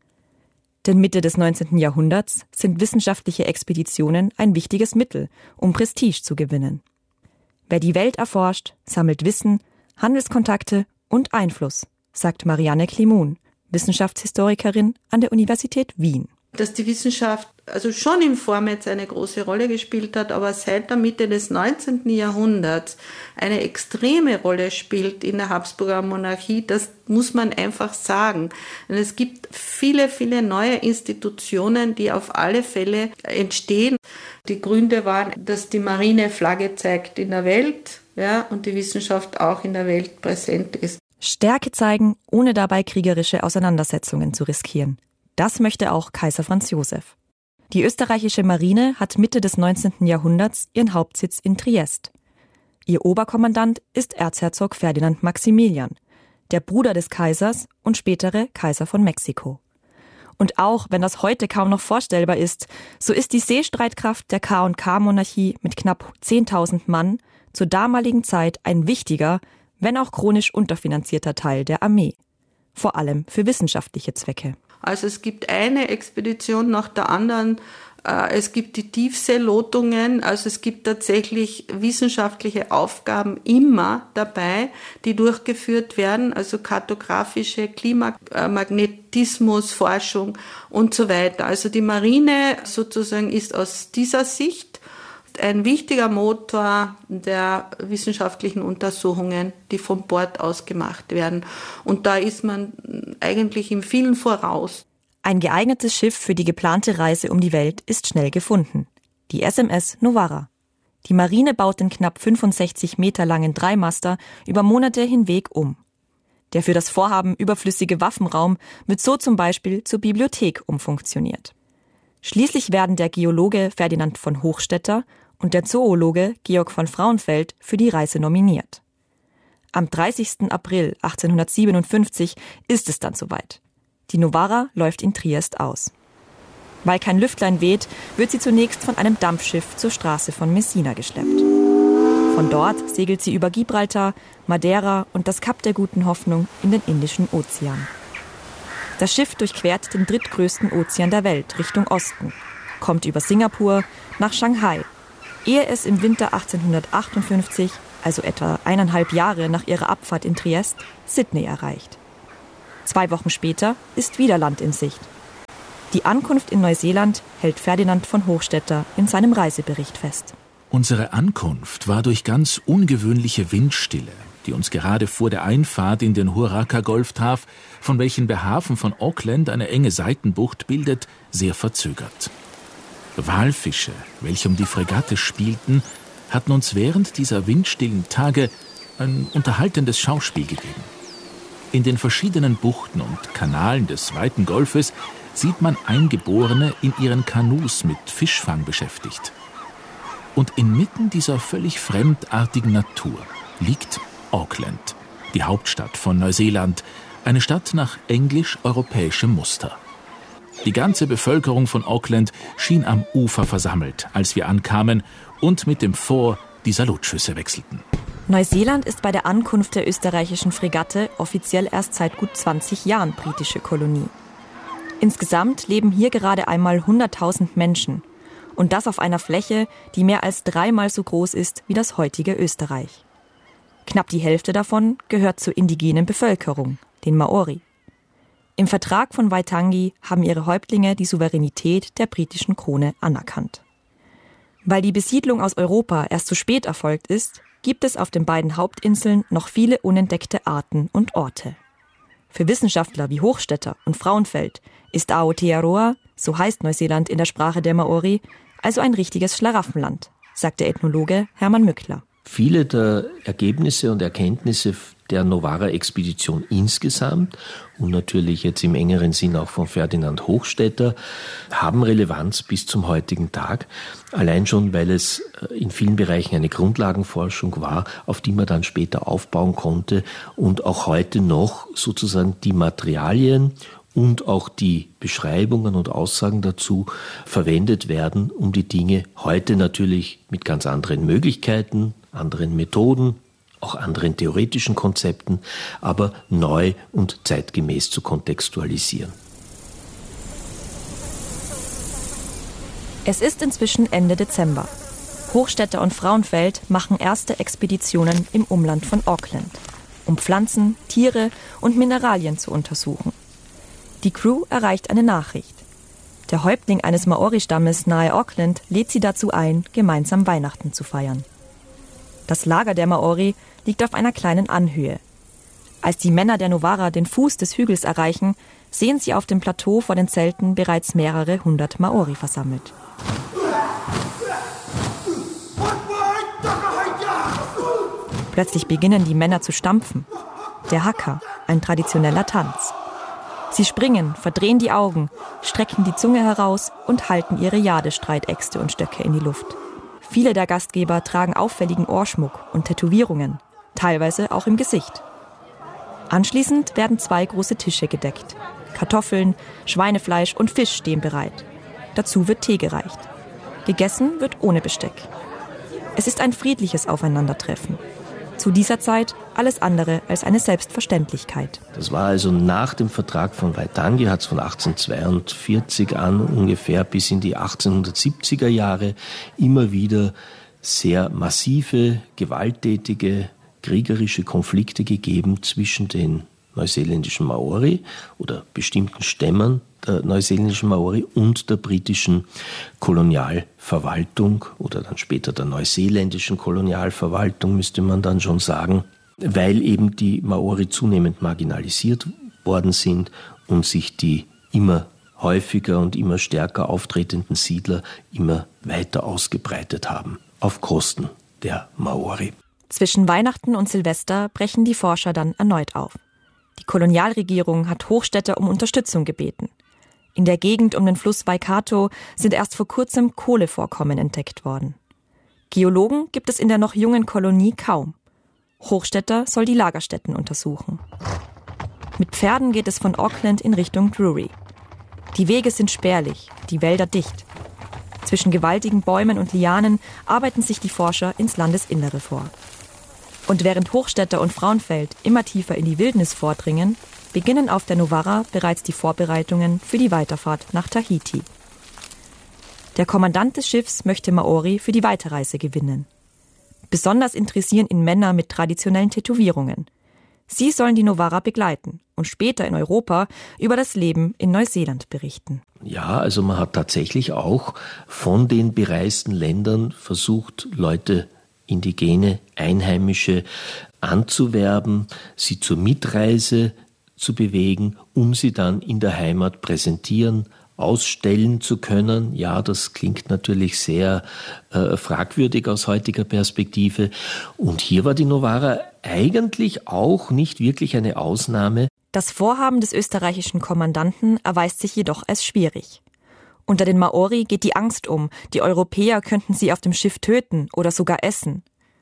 Denn Mitte des 19. Jahrhunderts sind wissenschaftliche Expeditionen ein wichtiges Mittel, um Prestige zu gewinnen. Wer die Welt erforscht, sammelt Wissen, Handelskontakte und Einfluss, sagt Marianne Klimun, Wissenschaftshistorikerin an der Universität Wien. Dass die Wissenschaft also schon im Vormärz eine große Rolle gespielt hat, aber seit der Mitte des 19. Jahrhunderts eine extreme Rolle spielt in der Habsburger Monarchie, das muss man einfach sagen. Und es gibt viele, viele neue Institutionen, die auf alle Fälle entstehen. Die Gründe waren, dass die Marine Flagge zeigt in der Welt, ja, und die Wissenschaft auch in der Welt präsent ist. Stärke zeigen, ohne dabei kriegerische Auseinandersetzungen zu riskieren. Das möchte auch Kaiser Franz Josef. Die österreichische Marine hat Mitte des 19. Jahrhunderts ihren Hauptsitz in Triest. Ihr Oberkommandant ist Erzherzog Ferdinand Maximilian, der Bruder des Kaisers und spätere Kaiser von Mexiko. Und auch wenn das heute kaum noch vorstellbar ist, so ist die Seestreitkraft der K&K-Monarchie mit knapp 10.000 Mann zur damaligen Zeit ein wichtiger, wenn auch chronisch unterfinanzierter Teil der Armee. Vor allem für wissenschaftliche Zwecke. Also es gibt eine Expedition nach der anderen, es gibt die Tiefseelotungen, also es gibt tatsächlich wissenschaftliche Aufgaben immer dabei, die durchgeführt werden, also kartografische Klimagnetismusforschung und so weiter. Also die Marine sozusagen ist aus dieser Sicht ein wichtiger Motor der wissenschaftlichen Untersuchungen, die von Bord aus gemacht werden. Und da ist man eigentlich im vielen voraus. Ein geeignetes Schiff für die geplante Reise um die Welt ist schnell gefunden. Die SMS Novara. Die Marine baut den knapp 65 Meter langen Dreimaster über Monate hinweg um. Der für das Vorhaben überflüssige Waffenraum wird so zum Beispiel zur Bibliothek umfunktioniert. Schließlich werden der Geologe Ferdinand von Hochstetter und der Zoologe Georg von Frauenfeld für die Reise nominiert. Am 30. April 1857 ist es dann soweit. Die Novara läuft in Triest aus. Weil kein Lüftlein weht, wird sie zunächst von einem Dampfschiff zur Straße von Messina geschleppt. Von dort segelt sie über Gibraltar, Madeira und das Kap der Guten Hoffnung in den Indischen Ozean. Das Schiff durchquert den drittgrößten Ozean der Welt Richtung Osten, kommt über Singapur nach Shanghai, ehe es im Winter 1858, also etwa 1,5 Jahre nach ihrer Abfahrt in Triest, Sydney erreicht. 2 Wochen später ist wieder Land in Sicht. Die Ankunft in Neuseeland hält Ferdinand von Hochstetter in seinem Reisebericht fest. Unsere Ankunft war durch ganz ungewöhnliche Windstille, die uns gerade vor der Einfahrt in den Huraka-Golf traf, von welchem der Hafen von Auckland eine enge Seitenbucht bildet, sehr verzögert. Walfische, welche um die Fregatte spielten, hatten uns während dieser windstillen Tage ein unterhaltendes Schauspiel gegeben. In den verschiedenen Buchten und Kanalen des weiten Golfes sieht man Eingeborene in ihren Kanus mit Fischfang beschäftigt. Und inmitten dieser völlig fremdartigen Natur liegt Auckland, die Hauptstadt von Neuseeland, eine Stadt nach englisch-europäischem Muster. Die ganze Bevölkerung von Auckland schien am Ufer versammelt, als wir ankamen und mit dem Fort die Salutschüsse wechselten. Neuseeland ist bei der Ankunft der österreichischen Fregatte offiziell erst seit gut 20 Jahren britische Kolonie. Insgesamt leben hier gerade einmal 100.000 Menschen. Und das auf einer Fläche, die mehr als 3-mal so groß ist wie das heutige Österreich. Knapp die Hälfte davon gehört zur indigenen Bevölkerung, den Maori. Im Vertrag von Waitangi haben ihre Häuptlinge die Souveränität der britischen Krone anerkannt. Weil die Besiedlung aus Europa erst zu spät erfolgt ist, gibt es auf den beiden Hauptinseln noch viele unentdeckte Arten und Orte. Für Wissenschaftler wie Hochstetter und Frauenfeld ist Aotearoa, so heißt Neuseeland in der Sprache der Maori, also ein richtiges Schlaraffenland, sagt der Ethnologe Hermann Mückler. Viele der Ergebnisse und Erkenntnisse der Novara-Expedition insgesamt und natürlich jetzt im engeren Sinn auch von Ferdinand Hochstetter haben Relevanz bis zum heutigen Tag. Allein schon, weil es in vielen Bereichen eine Grundlagenforschung war, auf die man dann später aufbauen konnte und auch heute noch sozusagen die Materialien und auch die Beschreibungen und Aussagen dazu verwendet werden, um die Dinge heute natürlich mit ganz anderen Möglichkeiten, anderen Methoden, auch anderen theoretischen Konzepten, aber neu und zeitgemäß zu kontextualisieren. Es ist inzwischen Ende Dezember. Hochstetter und Frauenfeld machen erste Expeditionen im Umland von Auckland, um Pflanzen, Tiere und Mineralien zu untersuchen. Die Crew erreicht eine Nachricht. Der Häuptling eines Maori-Stammes nahe Auckland lädt sie dazu ein, gemeinsam Weihnachten zu feiern. Das Lager der Maori liegt auf einer kleinen Anhöhe. Als die Männer der Novara den Fuß des Hügels erreichen, sehen sie auf dem Plateau vor den Zelten bereits mehrere 100 Maori versammelt. Plötzlich beginnen die Männer zu stampfen. Der Haka, ein traditioneller Tanz. Sie springen, verdrehen die Augen, strecken die Zunge heraus und halten ihre Jade-Streitäxte und Stöcke in die Luft. Viele der Gastgeber tragen auffälligen Ohrschmuck und Tätowierungen, teilweise auch im Gesicht. Anschließend werden 2 große Tische gedeckt. Kartoffeln, Schweinefleisch und Fisch stehen bereit. Dazu wird Tee gereicht. Gegessen wird ohne Besteck. Es ist ein friedliches Aufeinandertreffen. Zu dieser Zeit alles andere als eine Selbstverständlichkeit. Das war also nach dem Vertrag von Waitangi, hat es von 1842 an ungefähr bis in die 1870er Jahre immer wieder sehr massive, gewalttätige, kriegerische Konflikte gegeben zwischen den neuseeländischen Maori oder bestimmten Stämmen der neuseeländischen Maori und der britischen Kolonialverwaltung oder dann später der neuseeländischen Kolonialverwaltung, müsste man dann schon sagen, weil eben die Maori zunehmend marginalisiert worden sind und sich die immer häufiger und immer stärker auftretenden Siedler immer weiter ausgebreitet haben, auf Kosten der Maori. Zwischen Weihnachten und Silvester brechen die Forscher dann erneut auf. Die Kolonialregierung hat Hochstetter um Unterstützung gebeten. In der Gegend um den Fluss Waikato sind erst vor kurzem Kohlevorkommen entdeckt worden. Geologen gibt es in der noch jungen Kolonie kaum. Hochstetter soll die Lagerstätten untersuchen. Mit Pferden geht es von Auckland in Richtung Drury. Die Wege sind spärlich, die Wälder dicht. Zwischen gewaltigen Bäumen und Lianen arbeiten sich die Forscher ins Landesinnere vor. Und während Hochstädter und Frauenfeld immer tiefer in die Wildnis vordringen, beginnen auf der Novara bereits die Vorbereitungen für die Weiterfahrt nach Tahiti. Der Kommandant des Schiffs möchte Maori für die Weiterreise gewinnen. Besonders interessieren ihn Männer mit traditionellen Tätowierungen. Sie sollen die Novara begleiten und später in Europa über das Leben in Neuseeland berichten. Ja, also man hat tatsächlich auch von den bereisten Ländern versucht, Leute, Indigene, Einheimische anzuwerben, sie zur Mitreise zu bewegen, um sie dann in der Heimat präsentieren, ausstellen zu können. Ja, das klingt natürlich sehr fragwürdig aus heutiger Perspektive. Und hier war die Novara eigentlich auch nicht wirklich eine Ausnahme. Das Vorhaben des österreichischen Kommandanten erweist sich jedoch als schwierig. Unter den Maori geht die Angst um, die Europäer könnten sie auf dem Schiff töten oder sogar essen.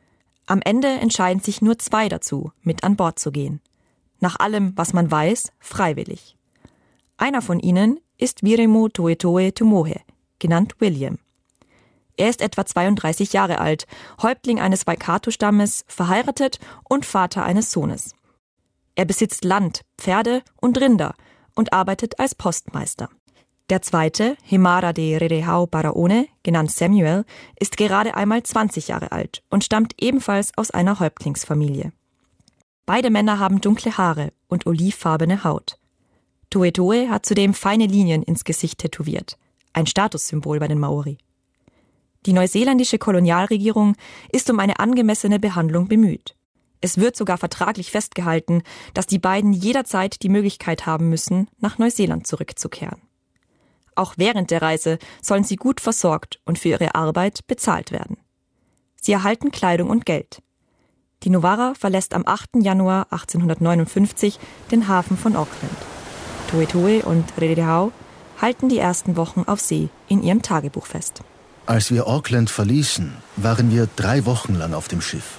Am Ende entscheiden sich nur 2 dazu, mit an Bord zu gehen. Nach allem, was man weiß, freiwillig. Einer von ihnen ist Wiremu Toetoe Tumohe, genannt William. Er ist etwa 32 Jahre alt, Häuptling eines Waikato-Stammes, verheiratet und Vater eines Sohnes. Er besitzt Land, Pferde und Rinder und arbeitet als Postmeister. Der zweite, Hemara de Rerehau Baraone, genannt Samuel, ist gerade einmal 20 Jahre alt und stammt ebenfalls aus einer Häuptlingsfamilie. Beide Männer haben dunkle Haare und olivfarbene Haut. Toetoe hat zudem feine Linien ins Gesicht tätowiert, ein Statussymbol bei den Maori. Die neuseeländische Kolonialregierung ist um eine angemessene Behandlung bemüht. Es wird sogar vertraglich festgehalten, dass die beiden jederzeit die Möglichkeit haben müssen, nach Neuseeland zurückzukehren. Auch während der Reise sollen sie gut versorgt und für ihre Arbeit bezahlt werden. Sie erhalten Kleidung und Geld. Die Novara verlässt am 8. Januar 1859 den Hafen von Auckland. Toetoe und Rerehau halten die ersten Wochen auf See in ihrem Tagebuch fest. Als wir Auckland verließen, waren wir 3 Wochen lang auf dem Schiff.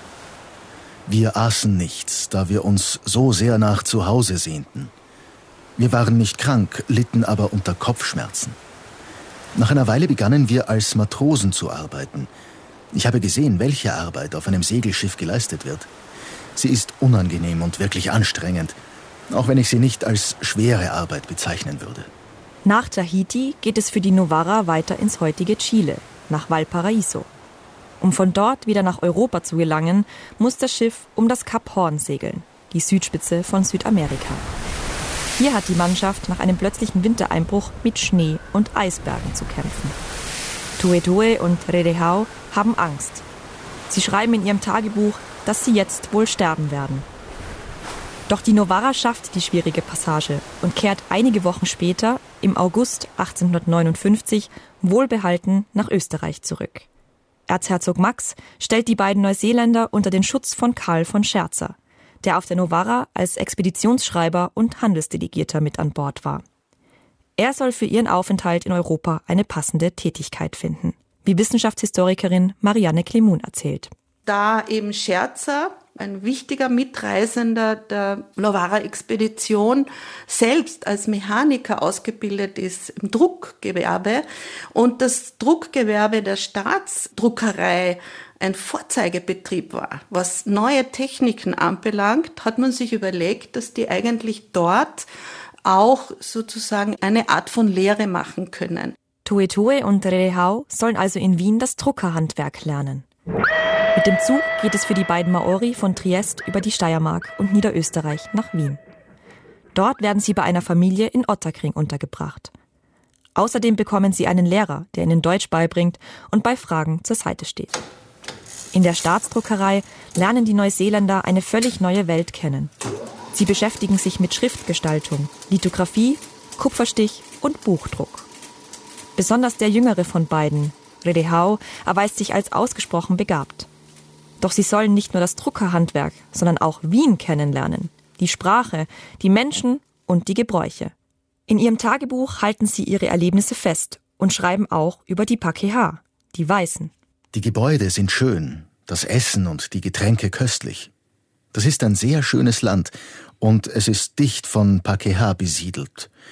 Wir aßen nichts, da wir uns so sehr nach Zuhause sehnten. Wir waren nicht krank, litten aber unter Kopfschmerzen. Nach einer Weile begannen wir als Matrosen zu arbeiten. Ich habe gesehen, welche Arbeit auf einem Segelschiff geleistet wird. Sie ist unangenehm und wirklich anstrengend, auch wenn ich sie nicht als schwere Arbeit bezeichnen würde. Nach Tahiti geht es für die Novara weiter ins heutige Chile, nach Valparaiso. Um von dort wieder nach Europa zu gelangen, muss das Schiff um das Kap Horn segeln, die Südspitze von Südamerika. Hier hat die Mannschaft nach einem plötzlichen Wintereinbruch mit Schnee und Eisbergen zu kämpfen. Toetoe und Rerehau haben Angst. Sie schreiben in ihrem Tagebuch, dass sie jetzt wohl sterben werden. Doch die Novara schafft die schwierige Passage und kehrt einige Wochen später, im August 1859, wohlbehalten nach Österreich zurück. Erzherzog Max stellt die beiden Neuseeländer unter den Schutz von Karl von Scherzer, der auf der Novara als Expeditionsschreiber und Handelsdelegierter mit an Bord war. Er soll für ihren Aufenthalt in Europa eine passende Tätigkeit finden, wie Wissenschaftshistorikerin Marianne Klemun erzählt. Da eben Scherzer, ein wichtiger Mitreisender der Novara-Expedition, selbst als Mechaniker ausgebildet ist im Druckgewerbe und das Druckgewerbe der Staatsdruckerei ein Vorzeigebetrieb war. Was neue Techniken anbelangt, hat man sich überlegt, dass die eigentlich dort auch sozusagen eine Art von Lehre machen können. Toetoe und Rerehau sollen also in Wien das Druckerhandwerk lernen. Mit dem Zug geht es für die beiden Maori von Triest über die Steiermark und Niederösterreich nach Wien. Dort werden sie bei einer Familie in Ottakring untergebracht. Außerdem bekommen sie einen Lehrer, der ihnen Deutsch beibringt und bei Fragen zur Seite steht. In der Staatsdruckerei lernen die Neuseeländer eine völlig neue Welt kennen. Sie beschäftigen sich mit Schriftgestaltung, Lithografie, Kupferstich und Buchdruck. Besonders der jüngere von beiden, Rerehau, erweist sich als ausgesprochen begabt. Doch sie sollen nicht nur das Druckerhandwerk, sondern auch Wien kennenlernen, die Sprache, die Menschen und die Gebräuche. In ihrem Tagebuch halten sie ihre Erlebnisse fest und schreiben auch über die Pakeha, die Weißen. Die Gebäude sind schön, das Essen und die Getränke köstlich. Das ist ein sehr schönes Land und es ist dicht von Pakeha besiedelt.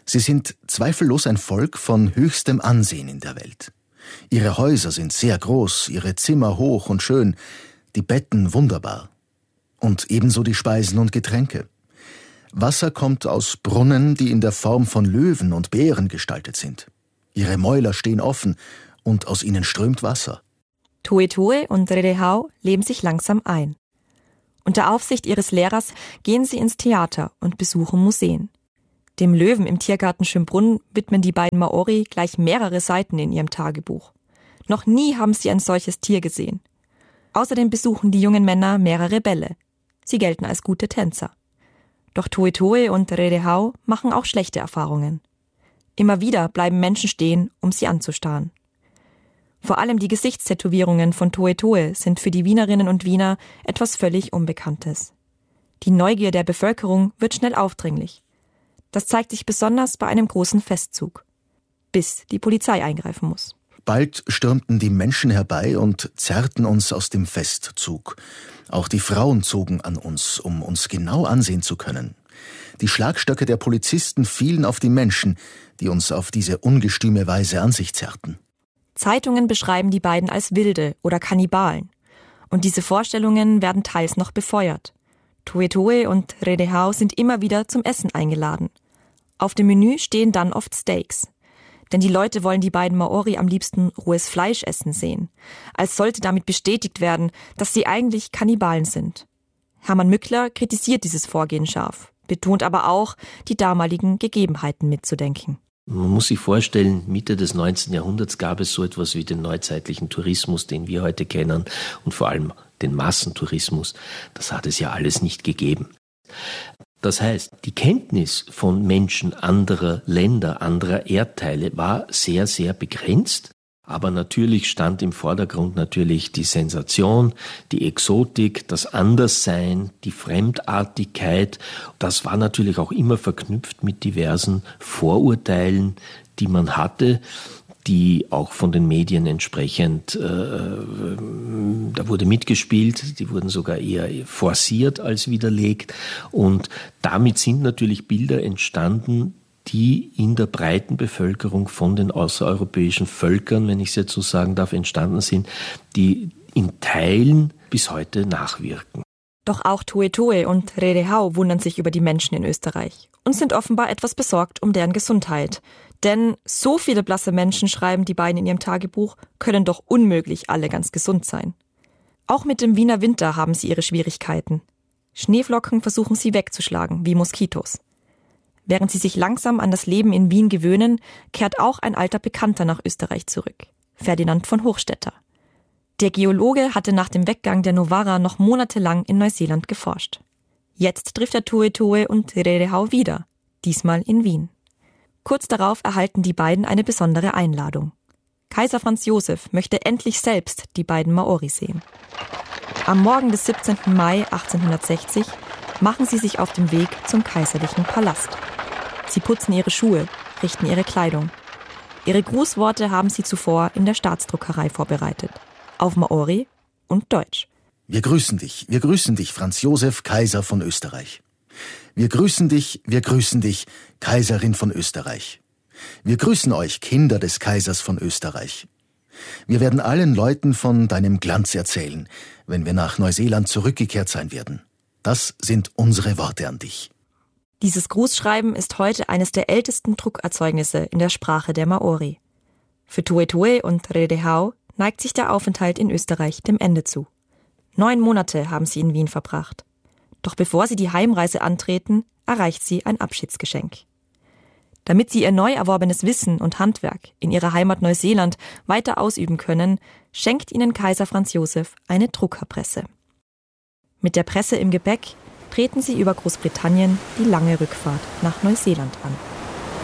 Sie sind zweifellos ein Volk von höchstem Ansehen in der Welt. Ihre Häuser sind sehr groß, ihre Zimmer hoch und schön, die Betten wunderbar. Und ebenso die Speisen und Getränke. Wasser kommt aus Brunnen, die in der Form von Löwen und Bären gestaltet sind. Ihre Mäuler stehen offen und aus ihnen strömt Wasser. Toetoe und Rerehau leben sich langsam ein. Unter Aufsicht ihres Lehrers gehen sie ins Theater und besuchen Museen. Dem Löwen im Tiergarten Schönbrunn widmen die beiden Maori gleich mehrere Seiten in ihrem Tagebuch. Noch nie haben sie ein solches Tier gesehen. Außerdem besuchen die jungen Männer mehrere Bälle. Sie gelten als gute Tänzer. Doch Toetoe und Rerehau machen auch schlechte Erfahrungen. Immer wieder bleiben Menschen stehen, um sie anzustarren. Vor allem die Gesichtstätowierungen von Toetoe sind für die Wienerinnen und Wiener etwas völlig Unbekanntes. Die Neugier der Bevölkerung wird schnell aufdringlich. Das zeigt sich besonders bei einem großen Festzug, bis die Polizei eingreifen muss. Bald stürmten die Menschen herbei und zerrten uns aus dem Festzug. Auch die Frauen zogen an uns, um uns genau ansehen zu können. Die Schlagstöcke der Polizisten fielen auf die Menschen, die uns auf diese ungestüme Weise an sich zerrten. Zeitungen beschreiben die beiden als Wilde oder Kannibalen. Und diese Vorstellungen werden teils noch befeuert. Toetoe und Rerehau sind immer wieder zum Essen eingeladen. Auf dem Menü stehen dann oft Steaks. Denn die Leute wollen die beiden Maori am liebsten rohes Fleisch essen sehen. Als sollte damit bestätigt werden, dass sie eigentlich Kannibalen sind. Hermann Mückler kritisiert dieses Vorgehen scharf, betont aber auch, die damaligen Gegebenheiten mitzudenken. Man muss sich vorstellen, Mitte des 19. Jahrhunderts gab es so etwas wie den neuzeitlichen Tourismus, den wir heute kennen, und vor allem den Massentourismus. Das hat es ja alles nicht gegeben. Das heißt, die Kenntnis von Menschen anderer Länder, anderer Erdteile war sehr, sehr begrenzt. Aber natürlich stand im Vordergrund natürlich die Sensation, die Exotik, das Anderssein, die Fremdartigkeit. Das war natürlich auch immer verknüpft mit diversen Vorurteilen, die man hatte, die auch von den Medien entsprechend, da wurde mitgespielt, die wurden sogar eher forciert als widerlegt. Und damit sind natürlich Bilder entstanden, die in der breiten Bevölkerung von den außereuropäischen Völkern, wenn ich es jetzt so sagen darf, entstanden sind, die in Teilen bis heute nachwirken. Doch auch Toetoe und Rerehau wundern sich über die Menschen in Österreich und sind offenbar etwas besorgt um deren Gesundheit. Denn so viele blasse Menschen, schreiben die beiden in ihrem Tagebuch, können doch unmöglich alle ganz gesund sein. Auch mit dem Wiener Winter haben sie ihre Schwierigkeiten. Schneeflocken versuchen sie wegzuschlagen, wie Moskitos. Während sie sich langsam an das Leben in Wien gewöhnen, kehrt auch ein alter Bekannter nach Österreich zurück, Ferdinand von Hochstetter. Der Geologe hatte nach dem Weggang der Novara noch monatelang in Neuseeland geforscht. Jetzt trifft er Toetoe und Rerehau wieder, diesmal in Wien. Kurz darauf erhalten die beiden eine besondere Einladung. Kaiser Franz Josef möchte endlich selbst die beiden Maori sehen. Am Morgen des 17. Mai 1860 machen sie sich auf den Weg zum kaiserlichen Palast. Sie putzen ihre Schuhe, richten ihre Kleidung. Ihre Grußworte haben sie zuvor in der Staatsdruckerei vorbereitet. Auf Maori und Deutsch. Wir grüßen dich, Franz Josef, Kaiser von Österreich. Wir grüßen dich, Kaiserin von Österreich. Wir grüßen euch, Kinder des Kaisers von Österreich. Wir werden allen Leuten von deinem Glanz erzählen, wenn wir nach Neuseeland zurückgekehrt sein werden. Das sind unsere Worte an dich. Dieses Grußschreiben ist heute eines der ältesten Druckerzeugnisse in der Sprache der Maori. Für Toetoe und Rerehau neigt sich der Aufenthalt in Österreich dem Ende zu. 9 Monate haben sie in Wien verbracht. Doch bevor sie die Heimreise antreten, erreicht sie ein Abschiedsgeschenk. Damit sie ihr neu erworbenes Wissen und Handwerk in ihrer Heimat Neuseeland weiter ausüben können, schenkt ihnen Kaiser Franz Josef eine Druckerpresse. Mit der Presse im Gepäck treten sie über Großbritannien die lange Rückfahrt nach Neuseeland an.